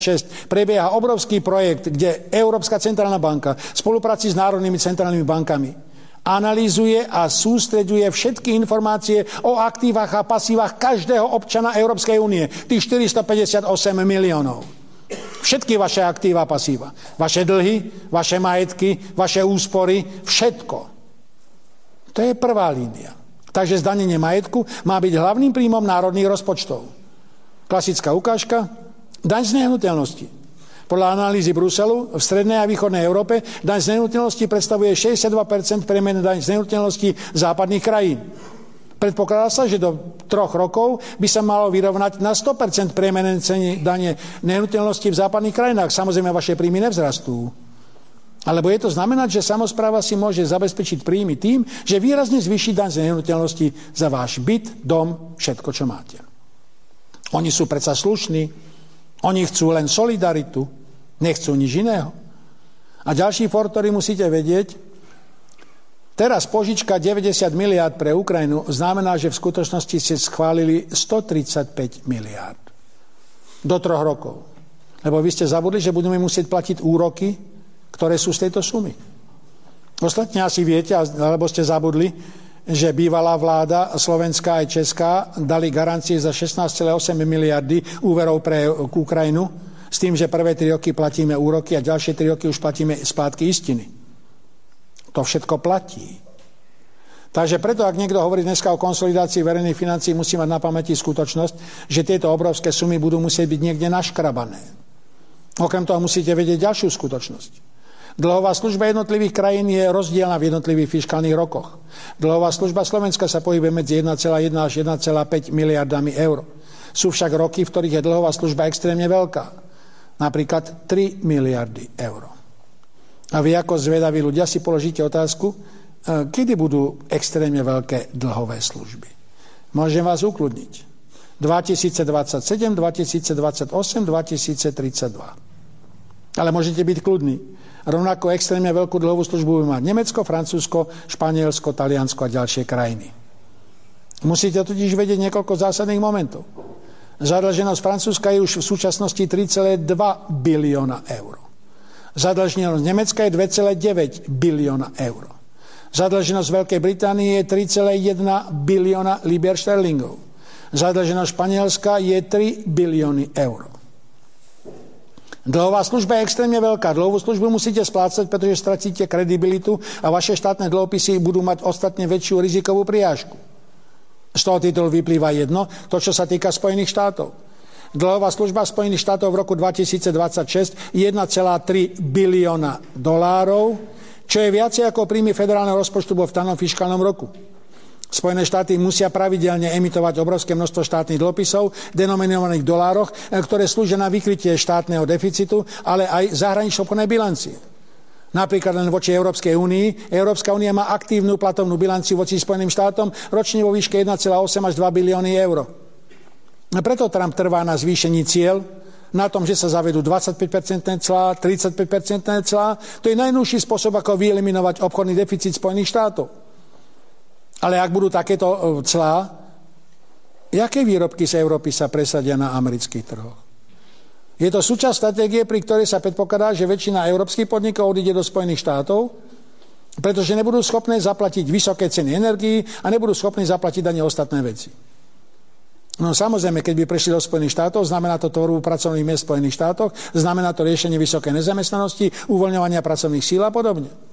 prebieha obrovský projekt, kde Európska centrálna banka v spolupráci s národnými centrálnymi bankami analýzuje a sústreďuje všetky informácie o aktívach a pasívach každého občana Európskej únie. Tých 458 miliónov. Všetky vaše aktíva a pasíva. Vaše dlhy, vaše majetky, vaše úspory, všetko. To je prvá línia. Takže zdanenie majetku má byť hlavným príjmom národných rozpočtov. Klasická ukážka. Daň z nehnuteľnosti. Podľa analýzy Bruselu v strednej a východnej Európe daň z nehnuteľnosti predstavuje 62% priemernej daň z nehnuteľnosti západných krajín. Predpokladá sa, že do 3 rokov by sa malo vyrovnať na 100% priemernej ceny dane nehnuteľnosti v západných krajinách. Samozrejme, vaše príjmy nevzrastú. Alebo je to znamenať, že samospráva si môže zabezpečiť príjmy tým, že výrazne zvýši daň z nehnuteľnosti za váš byt, dom, všetko, čo máte. Oni sú predsa slušní. Oni chcú len solidaritu, nechcú nič iného. A ďalší for, ktorý musíte vedieť, teraz požička 90 miliárd pre Ukrajinu znamená, že v skutočnosti ste schválili 135 miliárd. Do 3 rokov. Lebo vy ste zabudli, že budeme musieť platiť úroky, ktoré sú z tejto sumy. Ostatne asi viete, alebo ste zabudli, že bývalá vláda, slovenská aj česká, dali garancie za 16,8 miliardy úverov pre Ukrajinu, s tým, že prvé 3 roky platíme úroky a ďalšie 3 roky už platíme splátky istiny. To všetko platí. Takže preto, ak niekto hovorí dneska o konsolidácii verejných financií, musí mať na pamäti skutočnosť, že tieto obrovské sumy budú musieť byť niekde naškrabané. Okrem toho musíte vedieť ďalšiu skutočnosť. Dlhová služba jednotlivých krajín je rozdielna v jednotlivých fiškálnych rokoch. Dlhová služba Slovenska sa pohybuje medzi 1,1 až 1,5 miliardami eur. Sú však roky, v ktorých je dlhová služba extrémne veľká. Napríklad 3 miliardy eur. A vy ako zvedaví ľudia si položíte otázku, kedy budú extrémne veľké dlhové služby. Môžem vás ukludniť. 2027, 2028, 2032. Ale môžete byť kľudní. Rovnako extrémne veľkú dlhovú službu by mať Nemecko, Francúzsko, Španielsko, Taliansko a ďalšie krajiny. Musíte totiž vedieť niekoľko zásadných momentov. Zadlženosť Francúzska je už v súčasnosti 3,2 bilióna eur. Zadlženosť Nemecka je 2,9 bilióna eur. Zadlženosť Veľkej Británie je 3,1 bilióna libier šterlingov. Zadlženosť Španielska je 3 bilióny eur. Dlhová služba je extrémne veľká. Dlhovú službu musíte splácať, pretože stratíte kredibilitu a vaše štátne dlhopisy budú mať ostatne väčšiu rizikovú prirážku. Z toho titulu vyplýva jedno, to, čo sa týka Spojených štátov. Dlhová služba Spojených štátov v roku 2026 je 1,3 bilióna dolárov, čo je viacej ako príjmy federálneho rozpočtu vo v danom fiškálnom roku. Spojené štáty musia pravidelne emitovať obrovské množstvo štátnych dlhopisov denominovaných v dolároch, ktoré slúžia na vykrytie štátneho deficitu, ale aj zahraničnej obchodnej bilancie. Napríklad len voči Európskej únii. Európska únia má aktívnu platovnú bilanciu voči Spojeným štátom ročne vo výške 1,8 až 2 bilióny eur. Preto Trump trvá na zvýšení cieľ, na tom, že sa zavedú 25% clá, 35% clá. To je najjednoduchší spôsob, ako vyeliminovať obchodný deficit Spojených štátov. Ale ak budú takéto clá, jaké výrobky z Európy sa presadia na amerických trhoch? Je to súčasť stratégie, pri ktorej sa predpokladá, že väčšina európskych podnikov odíde do Spojených štátov, pretože nebudú schopné zaplatiť vysoké ceny energií a nebudú schopní zaplatiť ani ostatné veci. No samozrejme, keď by prešli do Spojených štátov, znamená to tvorbu pracovných miest v Spojených štátoch, znamená to riešenie vysokej nezamestnanosti, uvoľňovania pracovných síl a podobne.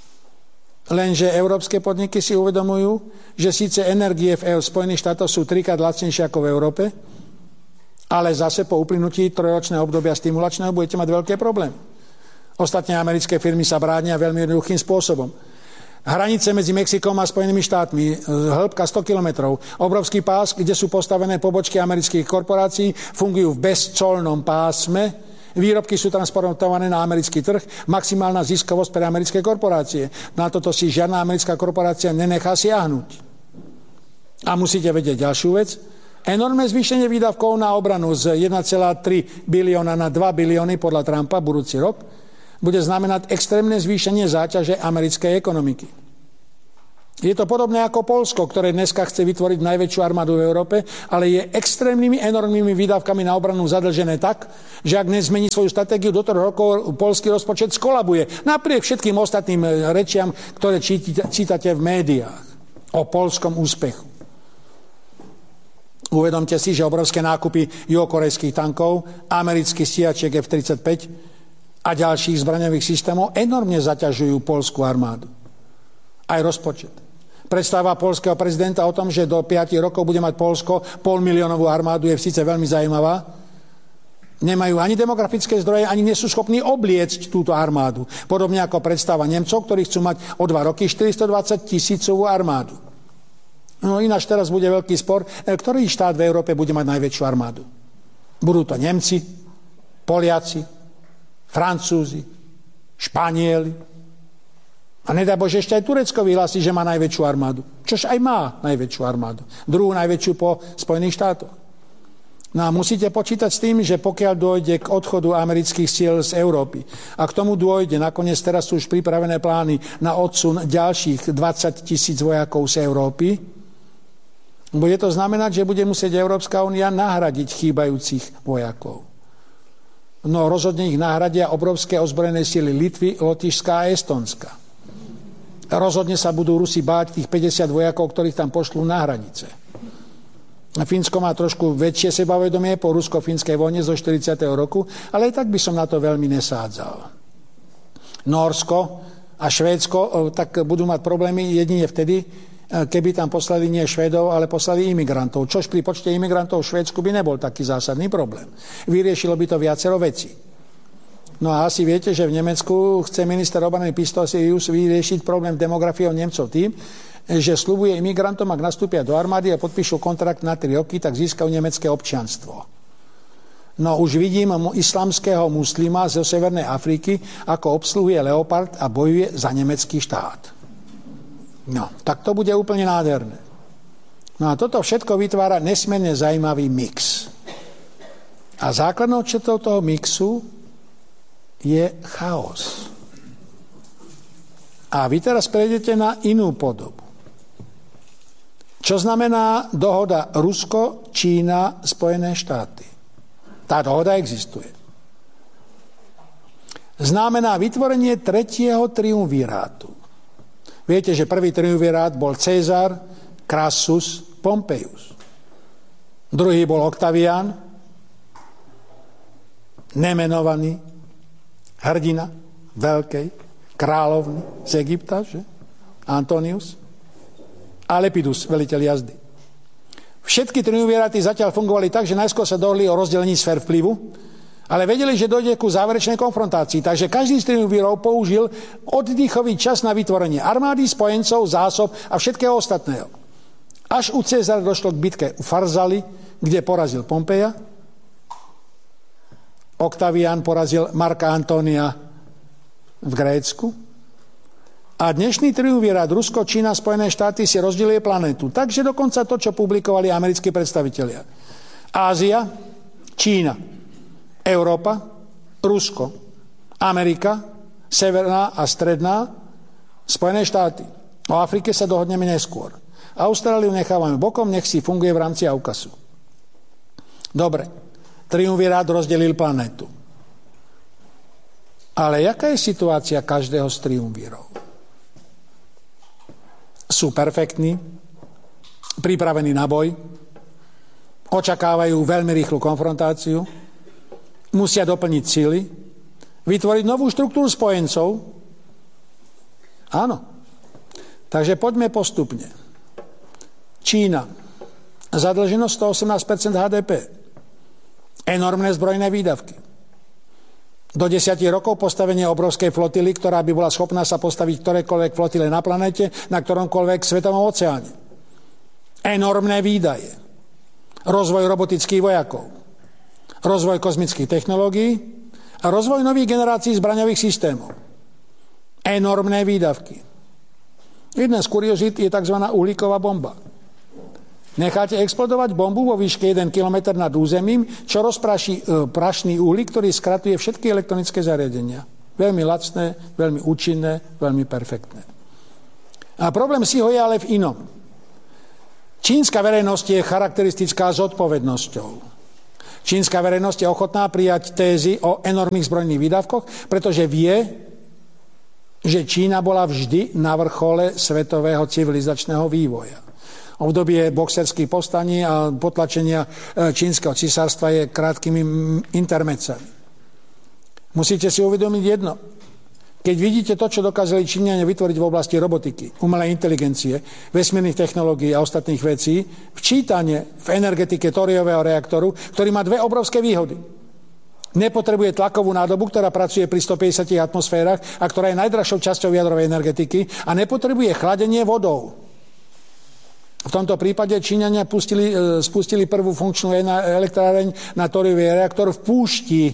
Lenže európske podniky si uvedomujú, že síce energie v Spojených štátoch sú 3-krát lacnejšie ako v Európe, ale zase po uplynutí 3-ročného obdobia stimulačného budete mať veľké problémy. Ostatné americké firmy sa bránia veľmi jednoduchým spôsobom. Hranice medzi Mexikom a Spojenými štátmi, hĺbka 100 kilometrov, obrovský pás, kde sú postavené pobočky amerických korporácií, fungujú v bezcolnom pásme. Výrobky sú transportované na americký trh, maximálna ziskovosť pre americké korporácie. Na toto si žiadna americká korporácia nenechá siahnuť. A musíte vedieť ďalšiu vec. Enormné zvýšenie výdavkov na obranu z 1,3 bilióna na 2 bilióny podľa Trumpa budúci rok bude znamenať extrémne zvýšenie záťaže americkej ekonomiky. Je to podobné ako Poľsko, ktoré dneska chce vytvoriť najväčšiu armádu v Európe, ale je extrémnymi, enormnými výdavkami na obranu zadlžené tak, že ak nezmení svoju stratégiu, do 3 rokov poľský rozpočet skolabuje. Napriek všetkým ostatným rečiam, ktoré čítate v médiách o poľskom úspechu. Uvedomte si, že obrovské nákupy juhokorejských tankov, amerických stíhačiek F-35 a ďalších zbraňových systémov enormne zaťažujú poľskú armádu. Aj rozpočet. Predstava poľského prezidenta o tom, že do 5 rokov bude mať Poľsko 500 000 armádu, je síce veľmi zaujímavá. Nemajú ani demografické zdroje, ani nie sú schopní obliecť túto armádu. Podobne ako predstava Nemcov, ktorí chcú mať o 2 roky 420 000 armádu. No ináč teraz bude veľký spor, ktorý štát v Európe bude mať najväčšiu armádu. Budú to Nemci, Poliaci, Francúzi, Španieli. A nedá Bože, ešte aj Turecko vyhlási, že má najväčšiu armádu. Čož aj má najväčšiu armádu. Druhú najväčšiu po Spojených štátoch. No a musíte počítať s tým, že pokiaľ dôjde k odchodu amerických síl z Európy a k tomu dôjde, nakoniec teraz sú už pripravené plány na odsun ďalších 20 000 vojakov z Európy, bude to znamenať, že bude musieť Európska únia nahradiť chýbajúcich vojakov. No rozhodne ich nahradia obrovské ozbrojené síly Litvy, Lotyšska a Estonska. Rozhodne sa budú Rusi báť tých 50 vojakov, ktorých tam pošlú na hranice. Fínsko má trošku väčšie sebavedomie po rusko-fínskej vojne zo 40. roku, ale aj tak by som na to veľmi nesádzal. Nórsko a Švédsko tak budú mať problémy jedine vtedy, keby tam poslali nie Švédov, ale poslali imigrantov. Čož pri počte imigrantov v Švédsku by nebol taký zásadný problém. Vyriešilo by to viacero vecí. No a asi viete, že v Nemecku chce minister obrany Pistorius vyriešiť problém demografie Nemcov tým, že sľubuje imigrantom, ak nastúpia do armády a podpíšu kontrakt na 3 roky, tak získajú nemecké občianstvo. No už vidím islamského muslima zo Severnej Afriky, ako obsluhuje Leopard a bojuje za nemecký štát. No, tak to bude úplne nádherné. No a toto všetko vytvára nesmierne zaujímavý mix. A základnou črtou toho mixu je chaos. A vy teraz prejdete na inú podobu. Čo znamená dohoda Rusko, Čína, Spojené štáty? Tá dohoda existuje. Znamená vytvorenie 3. triumvirátu. Viete, že prvý triumvirát bol Cezar, Crassus, Pompeius. Druhý bol Octavian, nemenovaný hrdina veľkej kráľovny z Egypta, že? Antonius a Lepidus, veliteľ jazdy. Všetky triumviráty zatiaľ fungovali tak, že najskôr sa dohodli o rozdelení sfér vplyvu, ale vedeli, že dojde ku záverečnej konfrontácii. Takže každý z triumvirov použil oddychový čas na vytvorenie armády, spojencov, zásob a všetkého ostatného. Až u Cezara došlo k bitke u Farzali, kde porazil Pompeja. Octavian porazil Marka Antónia v Grécku. A dnešný triumvirát Rusko, Čína, Spojené štáty si rozdeľuje planetu. Takže dokonca to, čo publikovali americkí predstavitelia. Ázia, Čína, Európa, Rusko, Amerika, Severná a Stredná, Spojené štáty. O Afrike sa dohodneme neskôr. Austráliu nechávame bokom, nech si funguje v rámci AUKUSu. Dobre. Triumvirát rozdelil planetu. Ale jaká je situácia každého z triumvírov? Sú perfektní, pripravení na boj, očakávajú veľmi rýchlu konfrontáciu, musia doplniť sily, vytvoriť novú štruktúru spojencov. Áno. Takže poďme postupne. Čína. Zadlženosť 118% HDP. Enormné zbrojné výdavky. Do 10 rokov postavenie obrovskej flotily, ktorá by bola schopná sa postaviť ktorékoľvek flotile na planete, na ktoromkoľvek svetovom oceáne. Enormné výdaje. Rozvoj robotických vojakov. Rozvoj kozmických technológií a rozvoj nových generácií zbraňových systémov. Enormné výdavky. Jedna z kuriozít je tzv. Uhlíková bomba. Necháte explodovať bombu vo výške 1 km nad územím, čo rozpraší prašný uhlík, ktorý skratuje všetky elektronické zariadenia. Veľmi lacné, veľmi účinné, veľmi perfektné. A problém si ho je ale v inom. Čínska verejnosť je charakteristická zodpovednosťou. Čínska verejnosť je ochotná prijať tézy o enormných zbrojných výdavkoch, pretože vie, že Čína bola vždy na vrchole svetového civilizačného vývoja. Obdobie boxerských povstaní a potlačenia čínskeho cisárstva je krátkými intermedzami. Musíte si uvedomiť jedno. Keď vidíte to, čo dokázali Číňania vytvoriť v oblasti robotiky, umelej inteligencie, vesmírnych technológií a ostatných vecí, včítanie v energetike thoriového reaktoru, ktorý má dve obrovské výhody. Nepotrebuje tlakovú nádobu, ktorá pracuje pri 150 atmosférach a ktorá je najdražšou časťou jadrovej energetiky, a nepotrebuje chladenie vodou. V tomto prípade Číňania spustili prvú funkčnú elektráreň na thoriový reaktor v púšti.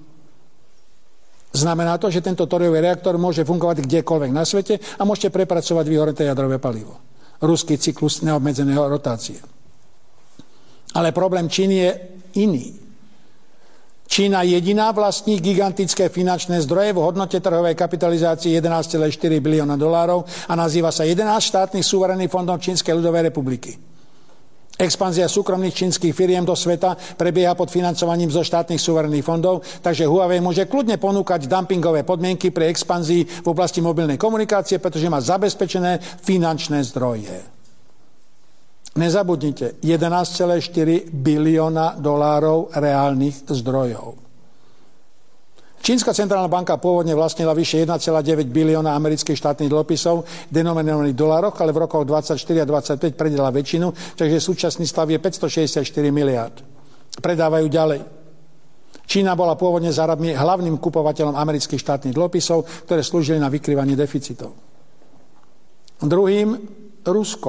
Znamená to, že tento thoriový reaktor môže fungovať kdekoľvek na svete a môžete prepracovať vyhoreté jadrové palivo. Ruský cyklus neobmedzeného rotácie. Ale problém Číny je iný. Čína jediná vlastní gigantické finančné zdroje v hodnote trhovej kapitalizácie 11,4 bilióna dolárov a nazýva sa 11 štátnych suverénnych fondov Čínskej ľudovej republiky. Expanzia súkromných čínskych firiem do sveta prebieha pod financovaním zo štátnych suverénnych fondov, takže Huawei môže kľudne ponúkať dumpingové podmienky pri expanzii v oblasti mobilnej komunikácie, pretože má zabezpečené finančné zdroje. Nezabudnite, 11,4 bilióna dolárov reálnych zdrojov. Čínska centrálna banka pôvodne vlastnila vyše 1,9 bilióna amerických štátnych dlhopisov denominovaných v dolároch, ale v rokoch 24 a 25 predala väčšinu, takže súčasný stav je 564 miliárd. Predávajú ďalej. Čína bola pôvodne za Arabmi hlavným kupovateľom amerických štátnych dlhopisov, ktoré slúžili na vykrývanie deficitov. Druhým, Rusko.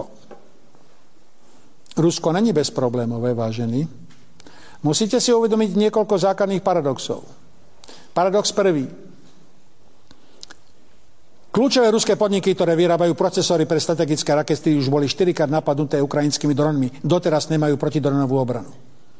Rusko není bezproblémové, vážení. Musíte si uvedomiť niekoľko základných paradoxov. Paradox prvý. Kľúčové ruské podniky, ktoré vyrábajú procesory pre strategické rakety, už boli 4-krát napadnuté ukrajinskými dronmi. Doteraz nemajú protidronovú obranu.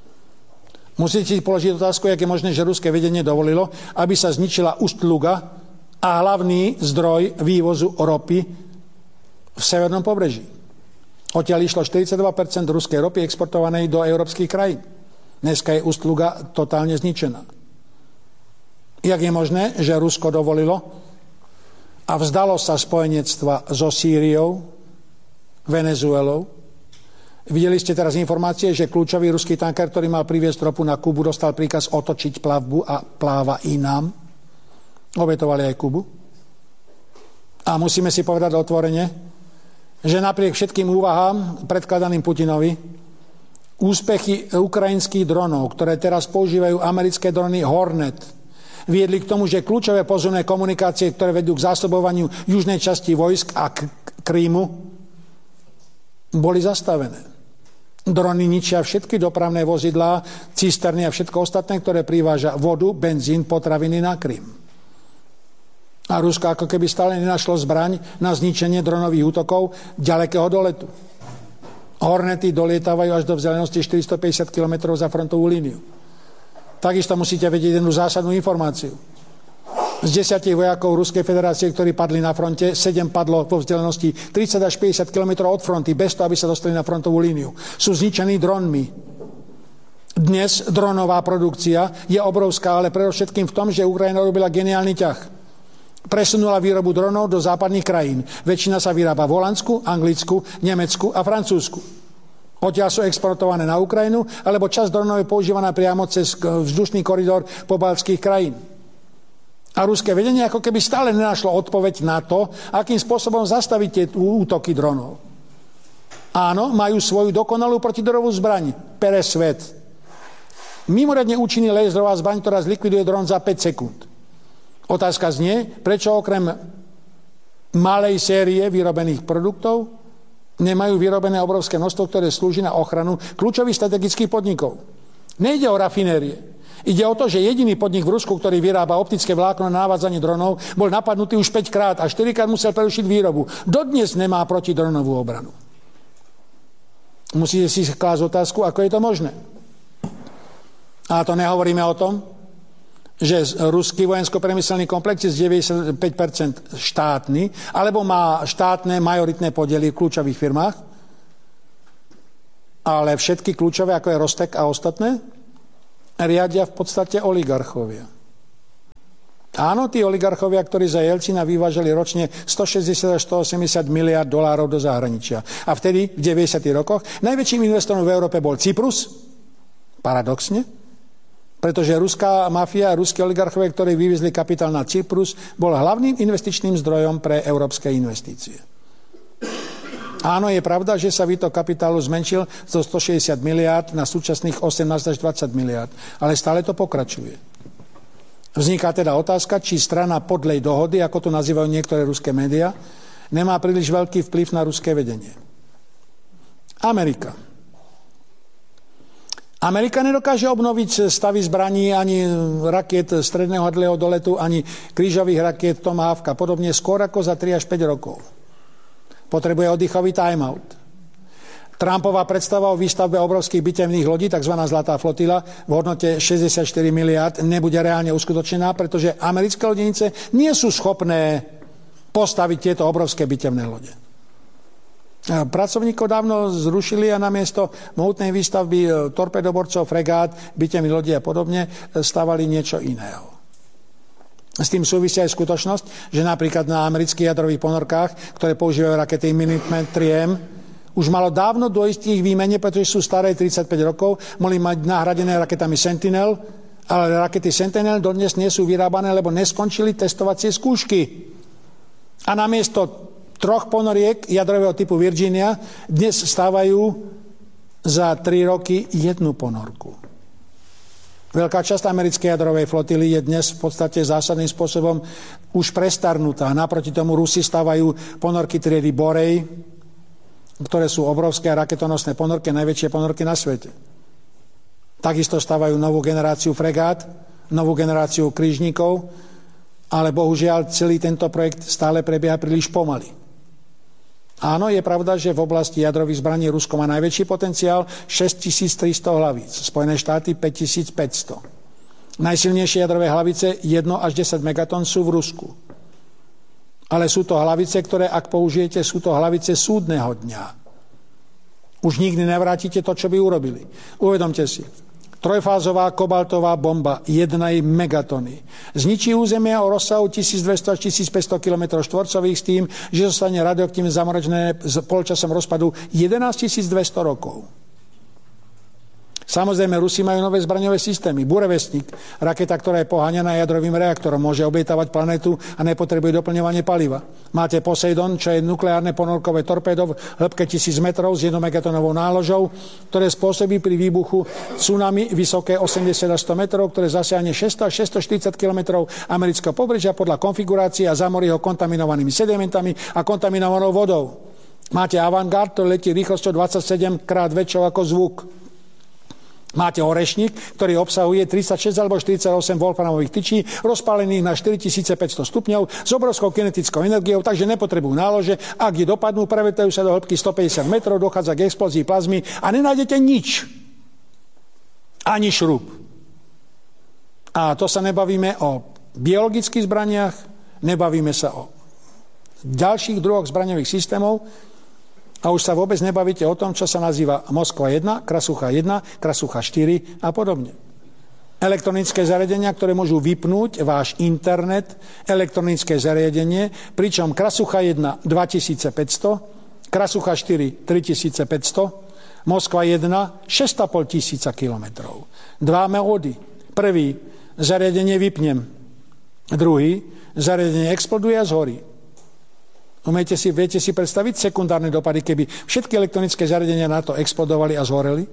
Musíte si položiť otázku, jak je možné, že ruské vedenie dovolilo, aby sa zničila Ust-Luga a hlavný zdroj vývozu ropy v severnom pobreží. Odtiaľ išlo 42% ruskej ropy exportovanej do európskych krajín. Dneska je Ust-Luga totálne zničená. Jak je možné, že Rusko dovolilo a vzdalo sa spojenectva so Sýriou, Venezuelou? Videli ste teraz informácie, že kľúčový ruský tanker, ktorý mal priviesť ropu na Kubu, dostal príkaz otočiť plavbu a pláva inám. Obetovali aj Kubu. A musíme si povedať otvorene, že napriek všetkým úvahám predkladaným Putinovi, úspechy ukrajinských dronov, ktoré teraz používajú americké drony Hornet, viedli k tomu, že kľúčové pozemné komunikácie, ktoré vedú k zásobovaniu južnej časti vojsk a Krímu, boli zastavené. Drony ničia všetky dopravné vozidlá, cisterny a všetko ostatné, ktoré priváža vodu, benzín, potraviny na Krím. A Rusko ako keby stále nenašlo zbraň na zničenie dronových útokov ďalekého doletu. Hornety dolietávajú až do vzdialenosti 450 km za frontovú líniu. Takisto musíte vedieť jednu zásadnú informáciu. Z 10 vojakov Ruskej federácie, ktorí padli na fronte, 7 padlo po vzdialenosti 30 až 50 km od fronty, bez toho, aby sa dostali na frontovú líniu. Sú zničení dronmi. Dnes dronová produkcia je obrovská, ale predovšetkým v tom, že Ukrajina robila geniálny ťah. Presunula výrobu dronov do západných krajín. Väčšina sa vyrába v Holandsku, Anglicku, Nemecku a Francúzsku. Odtiaľ sú exportované na Ukrajinu, alebo časť dronov je používaná priamo cez vzdušný koridor pobaltských krajín. A ruské vedenie ako keby stále nenašlo odpoveď na to, akým spôsobom zastaviť tie útoky dronov. Áno, majú svoju dokonalú protidronovú zbraň, Peresvet. Mimoriadne účinný laserová zbraň, ktorá zlikviduje dron za 5 sekúnd. Otázka znie, prečo okrem malej série vyrobených produktov nemajú vyrobené obrovské množstvo, ktoré slúži na ochranu kľúčových strategických podnikov. Nejde o rafinérie. Ide o to, že jediný podnik v Rusku, ktorý vyrába optické vlákno na navádzanie dronov, bol napadnutý už 5 krát a 4 krát musel prerušiť výrobu. Dodnes nemá protidronovú obranu. Musíte si klásť otázku, ako je to možné. A to nehovoríme o tom, že ruský vojensko-priemyselný komplex je z 95% štátny, alebo má štátne majoritné podiely v kľúčových firmách, ale všetky kľúčové, ako je Rostek a ostatné, riadia v podstate oligarchovia. Áno, tí oligarchovia, ktorí za Jelcina vyvážali ročne 160 až 180 miliard dolárov do zahraničia. A vtedy, v 90. rokoch, najväčším investorom v Európe bol Cyprus, paradoxne, pretože ruská mafia a ruskí oligarchovia, ktorí vyviezli kapitál na Cyprus, bol hlavným investičným zdrojom pre európske investície. Áno, je pravda, že sa výtok kapitálu zmenšil zo 160 miliard na súčasných 18 až 20 miliard, ale stále to pokračuje. Vzniká teda otázka, či strana podlej dohody, ako to nazývajú niektoré ruské médiá, nemá príliš veľký vplyv na ruské vedenie. Amerika nedokáže obnoviť stavy zbraní ani rakiet stredného a dlhého doletu, ani krížových rakiet Tomahawk a podobne skôr ako za 3 až 5 rokov. Potrebuje oddychový time-out. Trumpová predstava o výstavbe obrovských bitevných lodí, tzv. Zlatá flotila, v hodnote 64 miliard, nebude reálne uskutočnená, pretože americké lodenice nie sú schopné postaviť tieto obrovské bitevné lode. Pracovníkov dávno zrušili a namiesto mohutnej výstavby torpedoborcov, fregát, bitevných lodí a podobne stavali niečo iného. S tým súvisia aj skutočnosť, že napríklad na amerických jadrových ponorkách, ktoré používajú rakety Minuteman 3M, už malo dávno dôjsť ich výmene, pretože sú staré 35 rokov, mohli mať nahradené raketami Sentinel, ale rakety Sentinel dodnes nie sú vyrábané, lebo neskončili testovacie skúšky. A namiesto 3 ponoriek jadrového typu Virginia dnes stávajú za 3 roky 1 ponorku. Veľká časť americkej jadrovej flotily je dnes v podstate zásadným spôsobom už prestarnutá. Naproti tomu Rusi stavajú ponorky triedy Borej, ktoré sú obrovské raketonosné ponorky, najväčšie ponorky na svete. Takisto stavajú novú generáciu fregát, novú generáciu krížnikov, ale bohužiaľ celý tento projekt stále prebieha príliš pomaly. Áno, je pravda, že v oblasti jadrových zbraní Rusko má najväčší potenciál, 6300 hlavíc, Spojené štáty 5500. Najsilnejšie jadrové hlavice 1 až 10 megatón sú v Rusku. Ale sú to hlavice, ktoré, ak použijete, sú to hlavice súdneho dňa. Už nikdy nevrátite to, čo by urobili. Uvedomte si, trojfázová kobaltová bomba 1 megatony zničí územie o rozsahu 1200 až 1500 km štvorcových s tým, že zostane radioaktívne zamračené s polčasom rozpadu 11200 rokov. Samozrejme, Rusi majú nové zbraňové systémy. Burevestník, raketa, ktorá je poháňaná jadrovým reaktorom, môže oblietávať planetu a nepotrebuje doplňovanie paliva. Máte Poseidon, čo je nukleárne ponorkové torpédo v hĺbke 1000 metrov s 1 megatonovou náložou, ktoré spôsobí pri výbuchu tsunami vysoké 80 až 100 metrov, ktoré zasiahne 600 až 640 km amerického pobrežia podľa konfigurácie a zamorí ho kontaminovanými sedimentami a kontaminovanou vodou. Máte Avangard, ktorý letí rýchlosťou 27 krát väčšou ako zvuk. Máte Orešník, ktorý obsahuje 36 alebo 48 wolframových tyčí, rozpálených na 4500 stupňov s obrovskou kinetickou energiou, takže nepotrebujú nálože. Ak je dopadnú, prevetajú sa do hĺbky 150 metrov, dochádza k explózii plazmy a nenájdete nič. Ani šrub. A to sa nebavíme o biologických zbraniach, nebavíme sa o ďalších druhoch zbraňových systémov, a už sa vôbec nebavíte o tom, čo sa nazýva Moskva 1, Krasucha 1, Krasucha 4 a podobne. Elektronické zariadenia, ktoré môžu vypnúť váš internet, elektronické zariadenie, pričom Krasucha 1 2500, Krasucha 4 3500, Moskva 1 6500 kilometrov. 2 módy. Prvý, zariadenie vypnem. Druhý, zariadenie exploduje a zhorí. Viete si predstaviť sekundárne dopady, keby všetky elektronické zariadenia na to explodovali a zhoreli?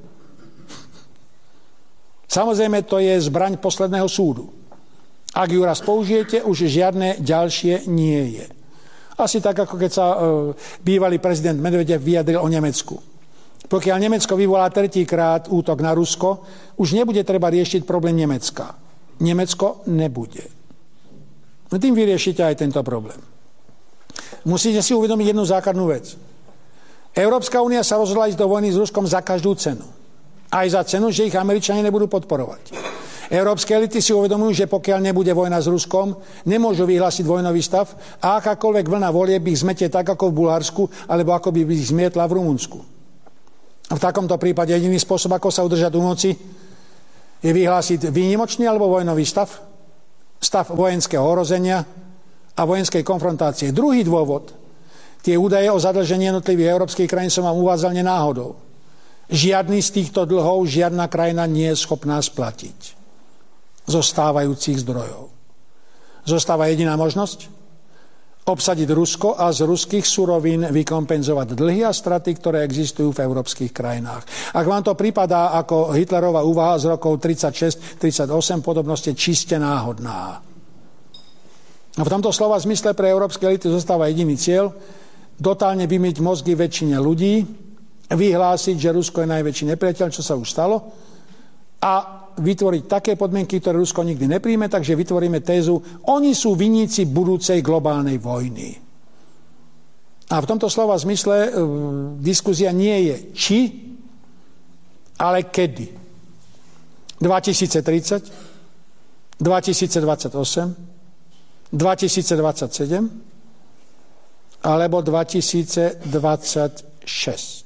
Samozrejme, to je zbraň posledného súdu. Ak ju raz použijete, už žiadne ďalšie nie je. Asi tak, ako keď sa bývalý prezident Medvedev vyjadril o Nemecku. Pokiaľ Nemecko vyvolá tretíkrát útok na Rusko, už nebude treba riešiť problém Nemecka. Nemecko nebude. No tým vyriešite aj tento problém. Musíte si uvedomiť jednu základnú vec. Európska únia sa rozhodla ísť do vojny s Ruskom za každú cenu. Aj za cenu, že ich Američania nebudú podporovať. Európske elity si uvedomujú, že pokiaľ nebude vojna s Ruskom, nemôžu vyhlásiť vojnový stav a akákoľvek vlna volieb ich zmetie tak ako v Bulharsku, alebo ako by ich zmietla v Rumunsku. A v takomto prípade jediný spôsob, ako sa udržať u moci, je vyhlásiť výnimočný alebo vojnový stav, stav vojenského ohrozenia a vojenskej konfrontácie. Druhý dôvod, tie údaje o zadlžení jednotlivých európskych krajín som vám uvádzal nenáhodou. Žiadny z týchto dlhov žiadna krajina nie je schopná splatiť zo stávajúcich zdrojov. Zostáva jediná možnosť? Obsadiť Rusko a z ruských surovín vykompenzovať dlhy a straty, ktoré existujú v európskych krajinách. Ak vám to pripadá ako Hitlerová úvaha z rokov 36-38, podobnosť je čiste náhodná. A v tomto slova zmysle pre európske elity zostáva jediný cieľ, totálne vymyť mozgy väčšine ľudí, vyhlásiť, že Rusko je najväčší nepriateľ, čo sa už stalo, a vytvoriť také podmienky, ktoré Rusko nikdy nepríjme, takže vytvoríme tézu, oni sú viníci budúcej globálnej vojny. A v tomto slova zmysle diskusia nie je či, ale kedy. 2030, 2028, 2027 alebo 2026.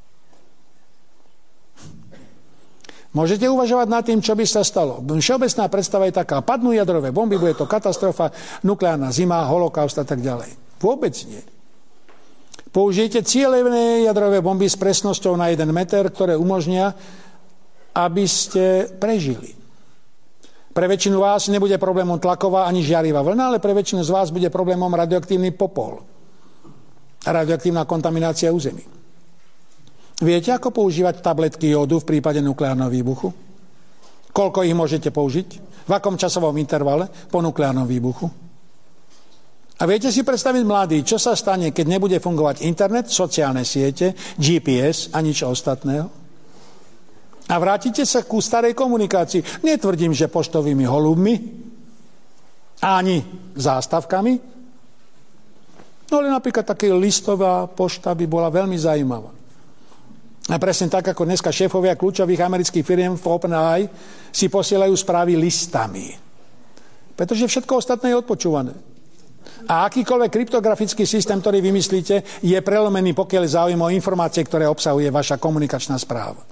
Môžete uvažovať nad tým, čo by sa stalo. Všeobecná predstava je taká, padnú jadrové bomby, bude to katastrofa, nukleárna zima, holokaust a tak ďalej. Vôbec nie. Použijete cielené jadrové bomby s presnosťou na 1 meter, ktoré umožnia, aby ste prežili. Pre väčšinu vás nebude problémom tlaková ani žiarivá vlna, ale pre väčšinu z vás bude problémom radioaktívny popol a radioaktívna kontaminácia území. Viete, ako používať tabletky jódu v prípade nukleárneho výbuchu? Koľko ich môžete použiť? V akom časovom intervale po nukleárnom výbuchu? A viete si predstaviť, mladí, čo sa stane, keď nebude fungovať internet, sociálne siete, GPS a nič ostatného? A vrátite sa ku starej komunikácii. Netvrdím, že poštovými holubmi, ani zástavkami, no ale napríklad taká listová pošta by bola veľmi zaujímavá. A presne tak, ako dneska šéfovia kľúčových amerických firiem v OpenAI si posielajú správy listami. Pretože všetko ostatné je odpočúvané. A akýkoľvek kryptografický systém, ktorý vymyslíte, je prelomený, pokiaľ je záujem o informácie, ktoré obsahuje vaša komunikačná správa.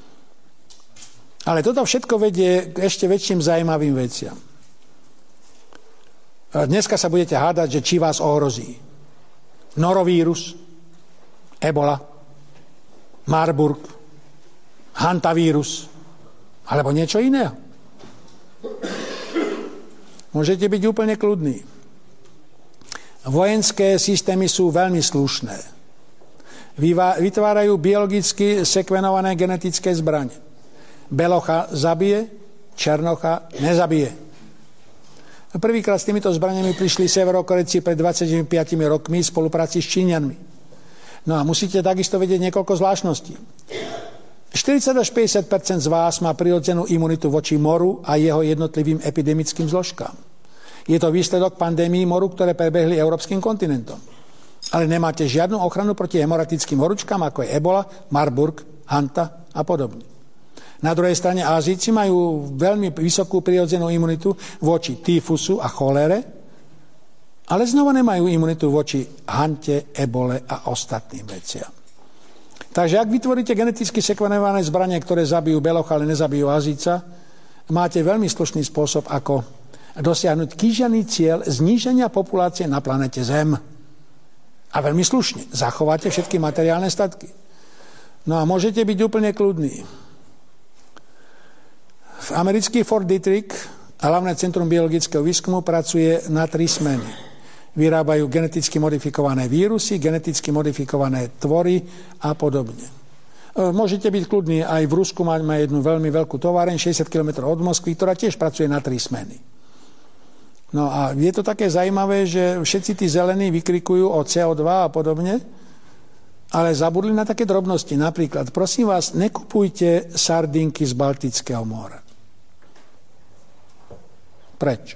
Ale toto všetko vedie k ešte väčším zaujímavým veciam. Dneska sa budete hádať, že či vás ohrozí norovírus, ebola, Marburg, hantavírus alebo niečo iného. Môžete byť úplne kľudní. Vojenské systémy sú veľmi slušné. Vytvárajú biologicky sekvenované genetické zbrane. Belocha zabije, Černocha nezabije. Prvýkrát s týmito zbraniami prišli Severokorejci pred 25 rokmi v spolupráci s Číňanmi. No a musíte takisto vedieť niekoľko zvláštností. 40 až 50% z vás má prirodzenú imunitu voči moru a jeho jednotlivým epidemickým zložkám. Je to výsledok pandémií moru, ktoré prebehli európskym kontinentom. Ale nemáte žiadnu ochranu proti hemoratickým horúčkám, ako je ebola, Marburg, hanta a podobne. Na druhej strane Ázíci majú veľmi vysokú prirodzenú imunitu voči tyfusu a cholére, ale znova nemajú imunitu voči hante, ebole a ostatným veciam. Takže ak vytvoríte geneticky sekvenované zbranie, ktoré zabijú belocha, ale nezabijú Ázíca, máte veľmi slušný spôsob, ako dosiahnuť kýžený cieľ zníženia populácie na planete Zem. A veľmi slušne. Zachováte všetky materiálne statky. No a môžete byť úplne kľudní. V americký Fort Detrick, hlavné centrum biologického výskumu, pracuje na 3 smeny. Vyrábajú geneticky modifikované vírusy, geneticky modifikované tvory a podobne. Môžete byť kľudní, aj v Rusku máme jednu veľmi veľkú továreň, 60 km od Moskvy, ktorá tiež pracuje na 3 smeny. No a je to také zaujímavé, že všetci tí zelení vykrikujú o CO2 a podobne, ale zabudli na také drobnosti. Napríklad, prosím vás, nekupujte sardinky z Baltického mora. Prečo?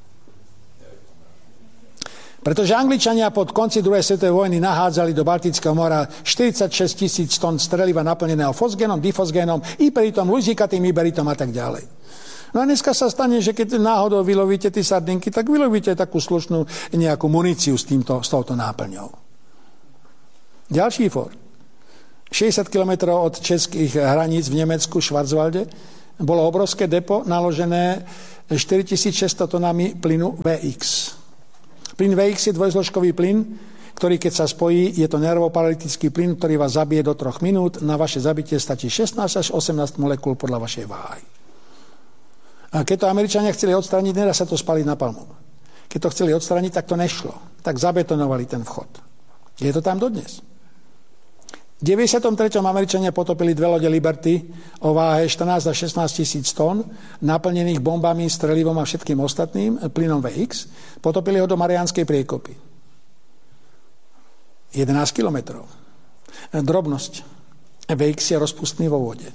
Pretože Angličania pod konci druhej svetovej vojny nahádzali do Baltického mora 46 000 tón streliva naplneného fosgénom, difosgénom, iperitom, luzikatým, iberitom a tak ďalej. No a dneska sa stane, že keď náhodou vylovíte tie sardinky, tak vylovíte takú slušnú nejakú muníciu s touto náplňou. Ďalší for. 60 km od českých hraníc v Nemecku, Schwarzwalde, bolo obrovské depo naložené 4600 tonami plynu VX. Plyn VX je dvojzložkový plyn, ktorý keď sa spojí, je to nervoparalitický plyn, ktorý vás zabije do 3 minút. Na vaše zabitie stačí 16 až 18 molekúl podľa vašej váhy. A keď to Američania chceli odstrániť, nedá sa to spaliť na palmu. Keď to chceli odstrániť, tak to nešlo. Tak zabetonovali ten vchod. Je to tam dodnes. V 93. Američania potopili 2 lode Liberty o váhe 14 až 16 tisíc tón, naplnených bombami, strelivom a všetkým ostatným, plynom VX. Potopili ho do Mariánskej priekopy. 11 kilometrov. Drobnosť. VX je rozpustný vo vode.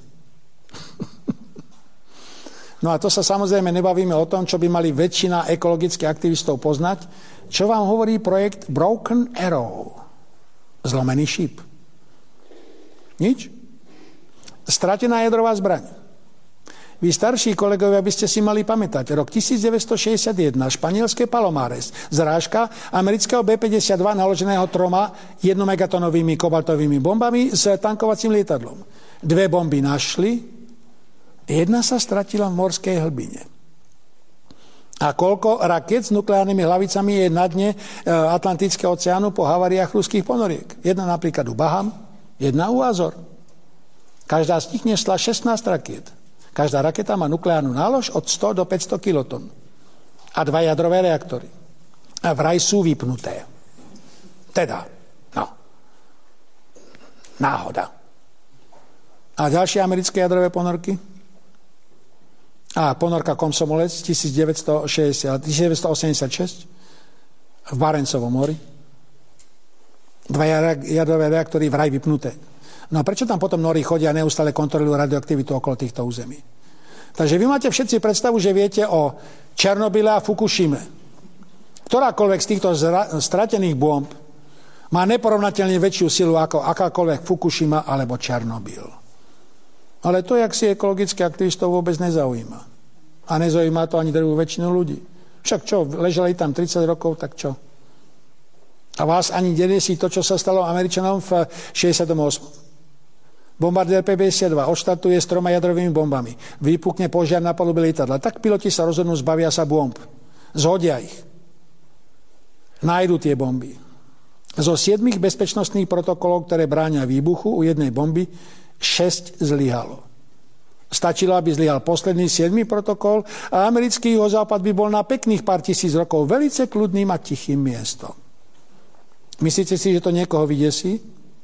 No a to sa samozrejme nebavíme o tom, čo by mali väčšina ekologických aktivistov poznať, čo vám hovorí projekt Broken Arrow. Zlomený šíp. Nič? Stratená jadrová zbraň. Vy starší kolegovia by ste si mali pamätať. Rok 1961, španielské Palomares, zrážka amerického B-52 naloženého 3 1-megatonovými kobaltovými bombami s tankovacím lietadlom. 2 bomby našli, jedna sa stratila v morskej hlbine. A koľko raket s nukleárnymi hlavicami je na dne Atlantického oceánu po haváriách ruských ponoriek? Jedna napríklad u Baham, jedna u Azor. Každá z nich nesla 16 rakiet. Každá raketa má nukleárnu nálož od 100 do 500 kilotón. A 2 jadrové reaktory. A vraj sú vypnuté. Teda, no. Náhoda. A ďalšie americké jadrové ponorky? A ponorka Komsomolec 1986 v Barencovom mori. 2 jadrové reaktory vraj vypnuté. No a prečo tam potom nori chodia a neustále kontrolujú radioaktivitu okolo týchto území? Takže vy máte všetci predstavu, že viete o Černobyle a Fukušime. Ktorákoľvek z týchto stratených bomb má neporovnateľne väčšiu silu ako akákoľvek Fukušima alebo Černobyl. Ale to, jak si ekologických aktivistov vôbec nezaujíma. A nezaujíma to ani druhú väčšinu ľudí. Však čo, ležali tam 30 rokov, tak čo? A vás ani nenesí to, čo sa stalo Američanom v 68. Bombardier P-52 odštartuje s 3 jadrovými bombami. Vypukne požiar na palube lietadla. Tak piloti sa rozhodnú, zbavia sa bomb. Zhodia ich. Nájdu tie bomby. Zo 7 bezpečnostných protokolov, ktoré bránia výbuchu u jednej bomby, 6 zlyhalo. Stačilo, aby zlyhal posledný 7. protokol a americký juhozápad by bol na pekných pár tisíc rokov velice kľudným a tichým miestom. Myslíte si, že to niekoho vydesí?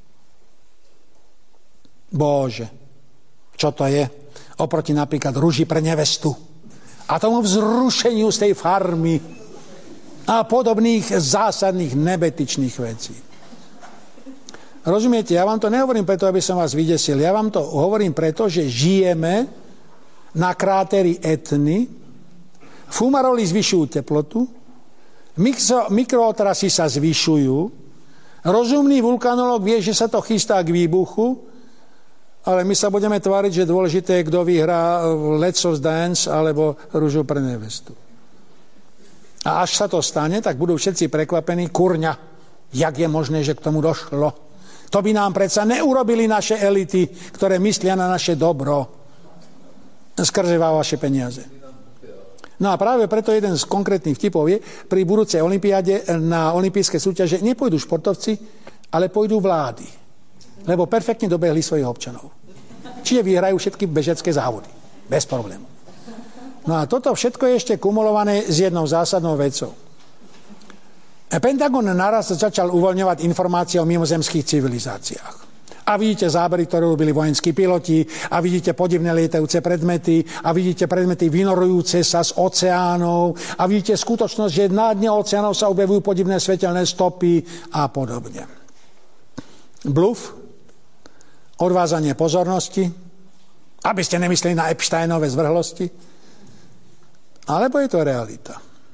Bože, čo to je? Oproti napríklad ruži pre nevestu a tomu vzrušeniu z tej farmy a podobných zásadných nebetičných vecí. Rozumiete, ja vám to nehovorím preto, aby som vás vydesil. Ja vám to hovorím preto, že žijeme na kráteri Etny, fumaroli zvyšujú teplotu, mikrootrasy sa zvyšujú, rozumný vulkanológ vie, že sa to chystá k výbuchu, ale my sa budeme tváriť, že dôležité je, kto vyhrá Let's Dance alebo Ružu pre nevestu. A až sa to stane, tak budú všetci prekvapení, kurňa, jak je možné, že k tomu došlo. To by nám predsa neurobili naše elity, ktoré myslia na naše dobro. Skrze vaše peniaze. No a práve preto jeden z konkrétnych vtipov je, pri budúcej olympiáde na olympijské súťaže nepôjdu športovci, ale pôjdu vlády. Lebo perfektne dobehli svojich občanov. Čiže vyhrajú všetky bežecké závody. Bez problému. No a toto všetko je ešte kumulované s jednou zásadnou vecou. Pentagon naraz začal uvoľňovať informácie o mimozemských civilizáciách. A vidíte zábery, ktoré robili vojenskí piloti, a vidíte podivné lietajúce predmety, a vidíte predmety vynorujúce sa z oceánov, a vidíte skutočnosť, že na dne oceánov sa objavujú podivné svetelné stopy a podobne. Bluff, odvázanie pozornosti, aby ste nemysleli na Epsteinove zvrhlosti, alebo je to realita.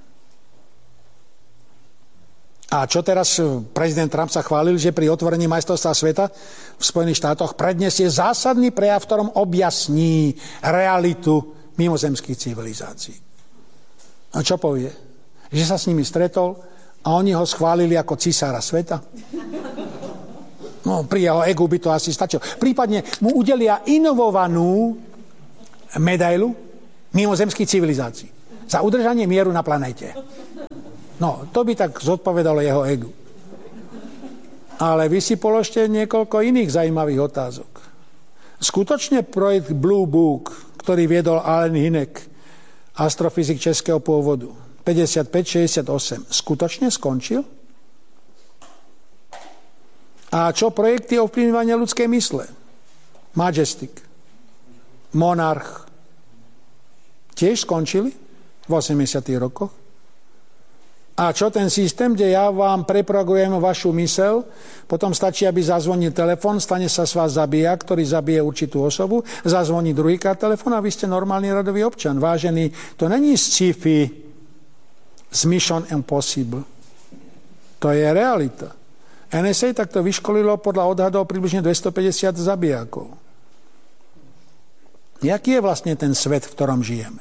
A čo teraz prezident Trump sa chválil, že pri otvorení majstrovstva sveta v Spojených štátoch predniesie zásadný prejav, v ktorom objasní realitu mimozemských civilizácií. A čo povie? Že sa s nimi stretol a oni ho schválili ako cisára sveta? No, pri jeho egu by to asi stačilo. Prípadne mu udelia inovovanú medailu mimozemských civilizácií za udržanie mieru na planéte. No, to by tak zodpovedalo jeho egu. Ale vy si položte niekoľko iných zaujímavých otázok. Skutočne projekt Blue Book, ktorý viedol Allen Hynek, astrofyzik českého pôvodu, 55-68, skutočne skončil? A čo projekty ovplyvňovania ľudskej mysle? Majestic, Monarch, tiež skončili v 80. rokoch? A čo ten systém, kde ja vám preprogramujem vašu mysel, potom stačí, aby zazvonil telefon, stane sa z vás zabíjak, ktorý zabije určitú osobu, zazvoní druhýkrát telefon a vy ste normálny radový občan. Vážený, to není sci-fi z Mission Impossible. To je realita. NSA takto vyškolilo podľa odhadov približne 250 zabijakov. Jaký je vlastne ten svet, v ktorom žijeme?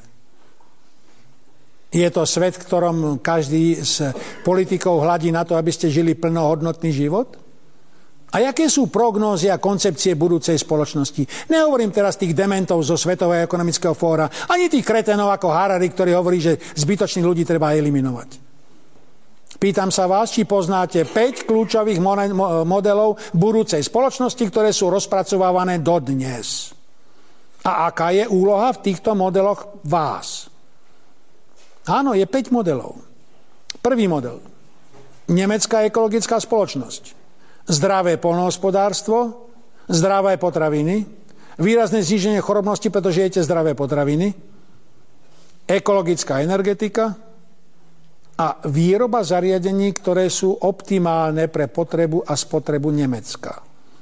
Je to svet, v ktorom každý z politikov hladí na to, aby ste žili plnohodnotný život? A jaké sú prognózy a koncepcie budúcej spoločnosti? Nehovorím teraz tých dementov zo Svetového ekonomického fóra, ani tých kretenov ako Harari, ktorý hovorí, že zbytočných ľudí treba eliminovať. Pýtam sa vás, či poznáte 5 kľúčových modelov budúcej spoločnosti, ktoré sú rozpracovávané dodnes. A aká je úloha v týchto modeloch vás? Áno, je 5 modelov. Prvý model. Nemecká ekologická spoločnosť. Zdravé poľnohospodárstvo, zdravé potraviny, výrazné zníženie chorobnosti, pretože jete zdravé potraviny, ekologická energetika a výroba zariadení, ktoré sú optimálne pre potrebu a spotrebu Nemecka.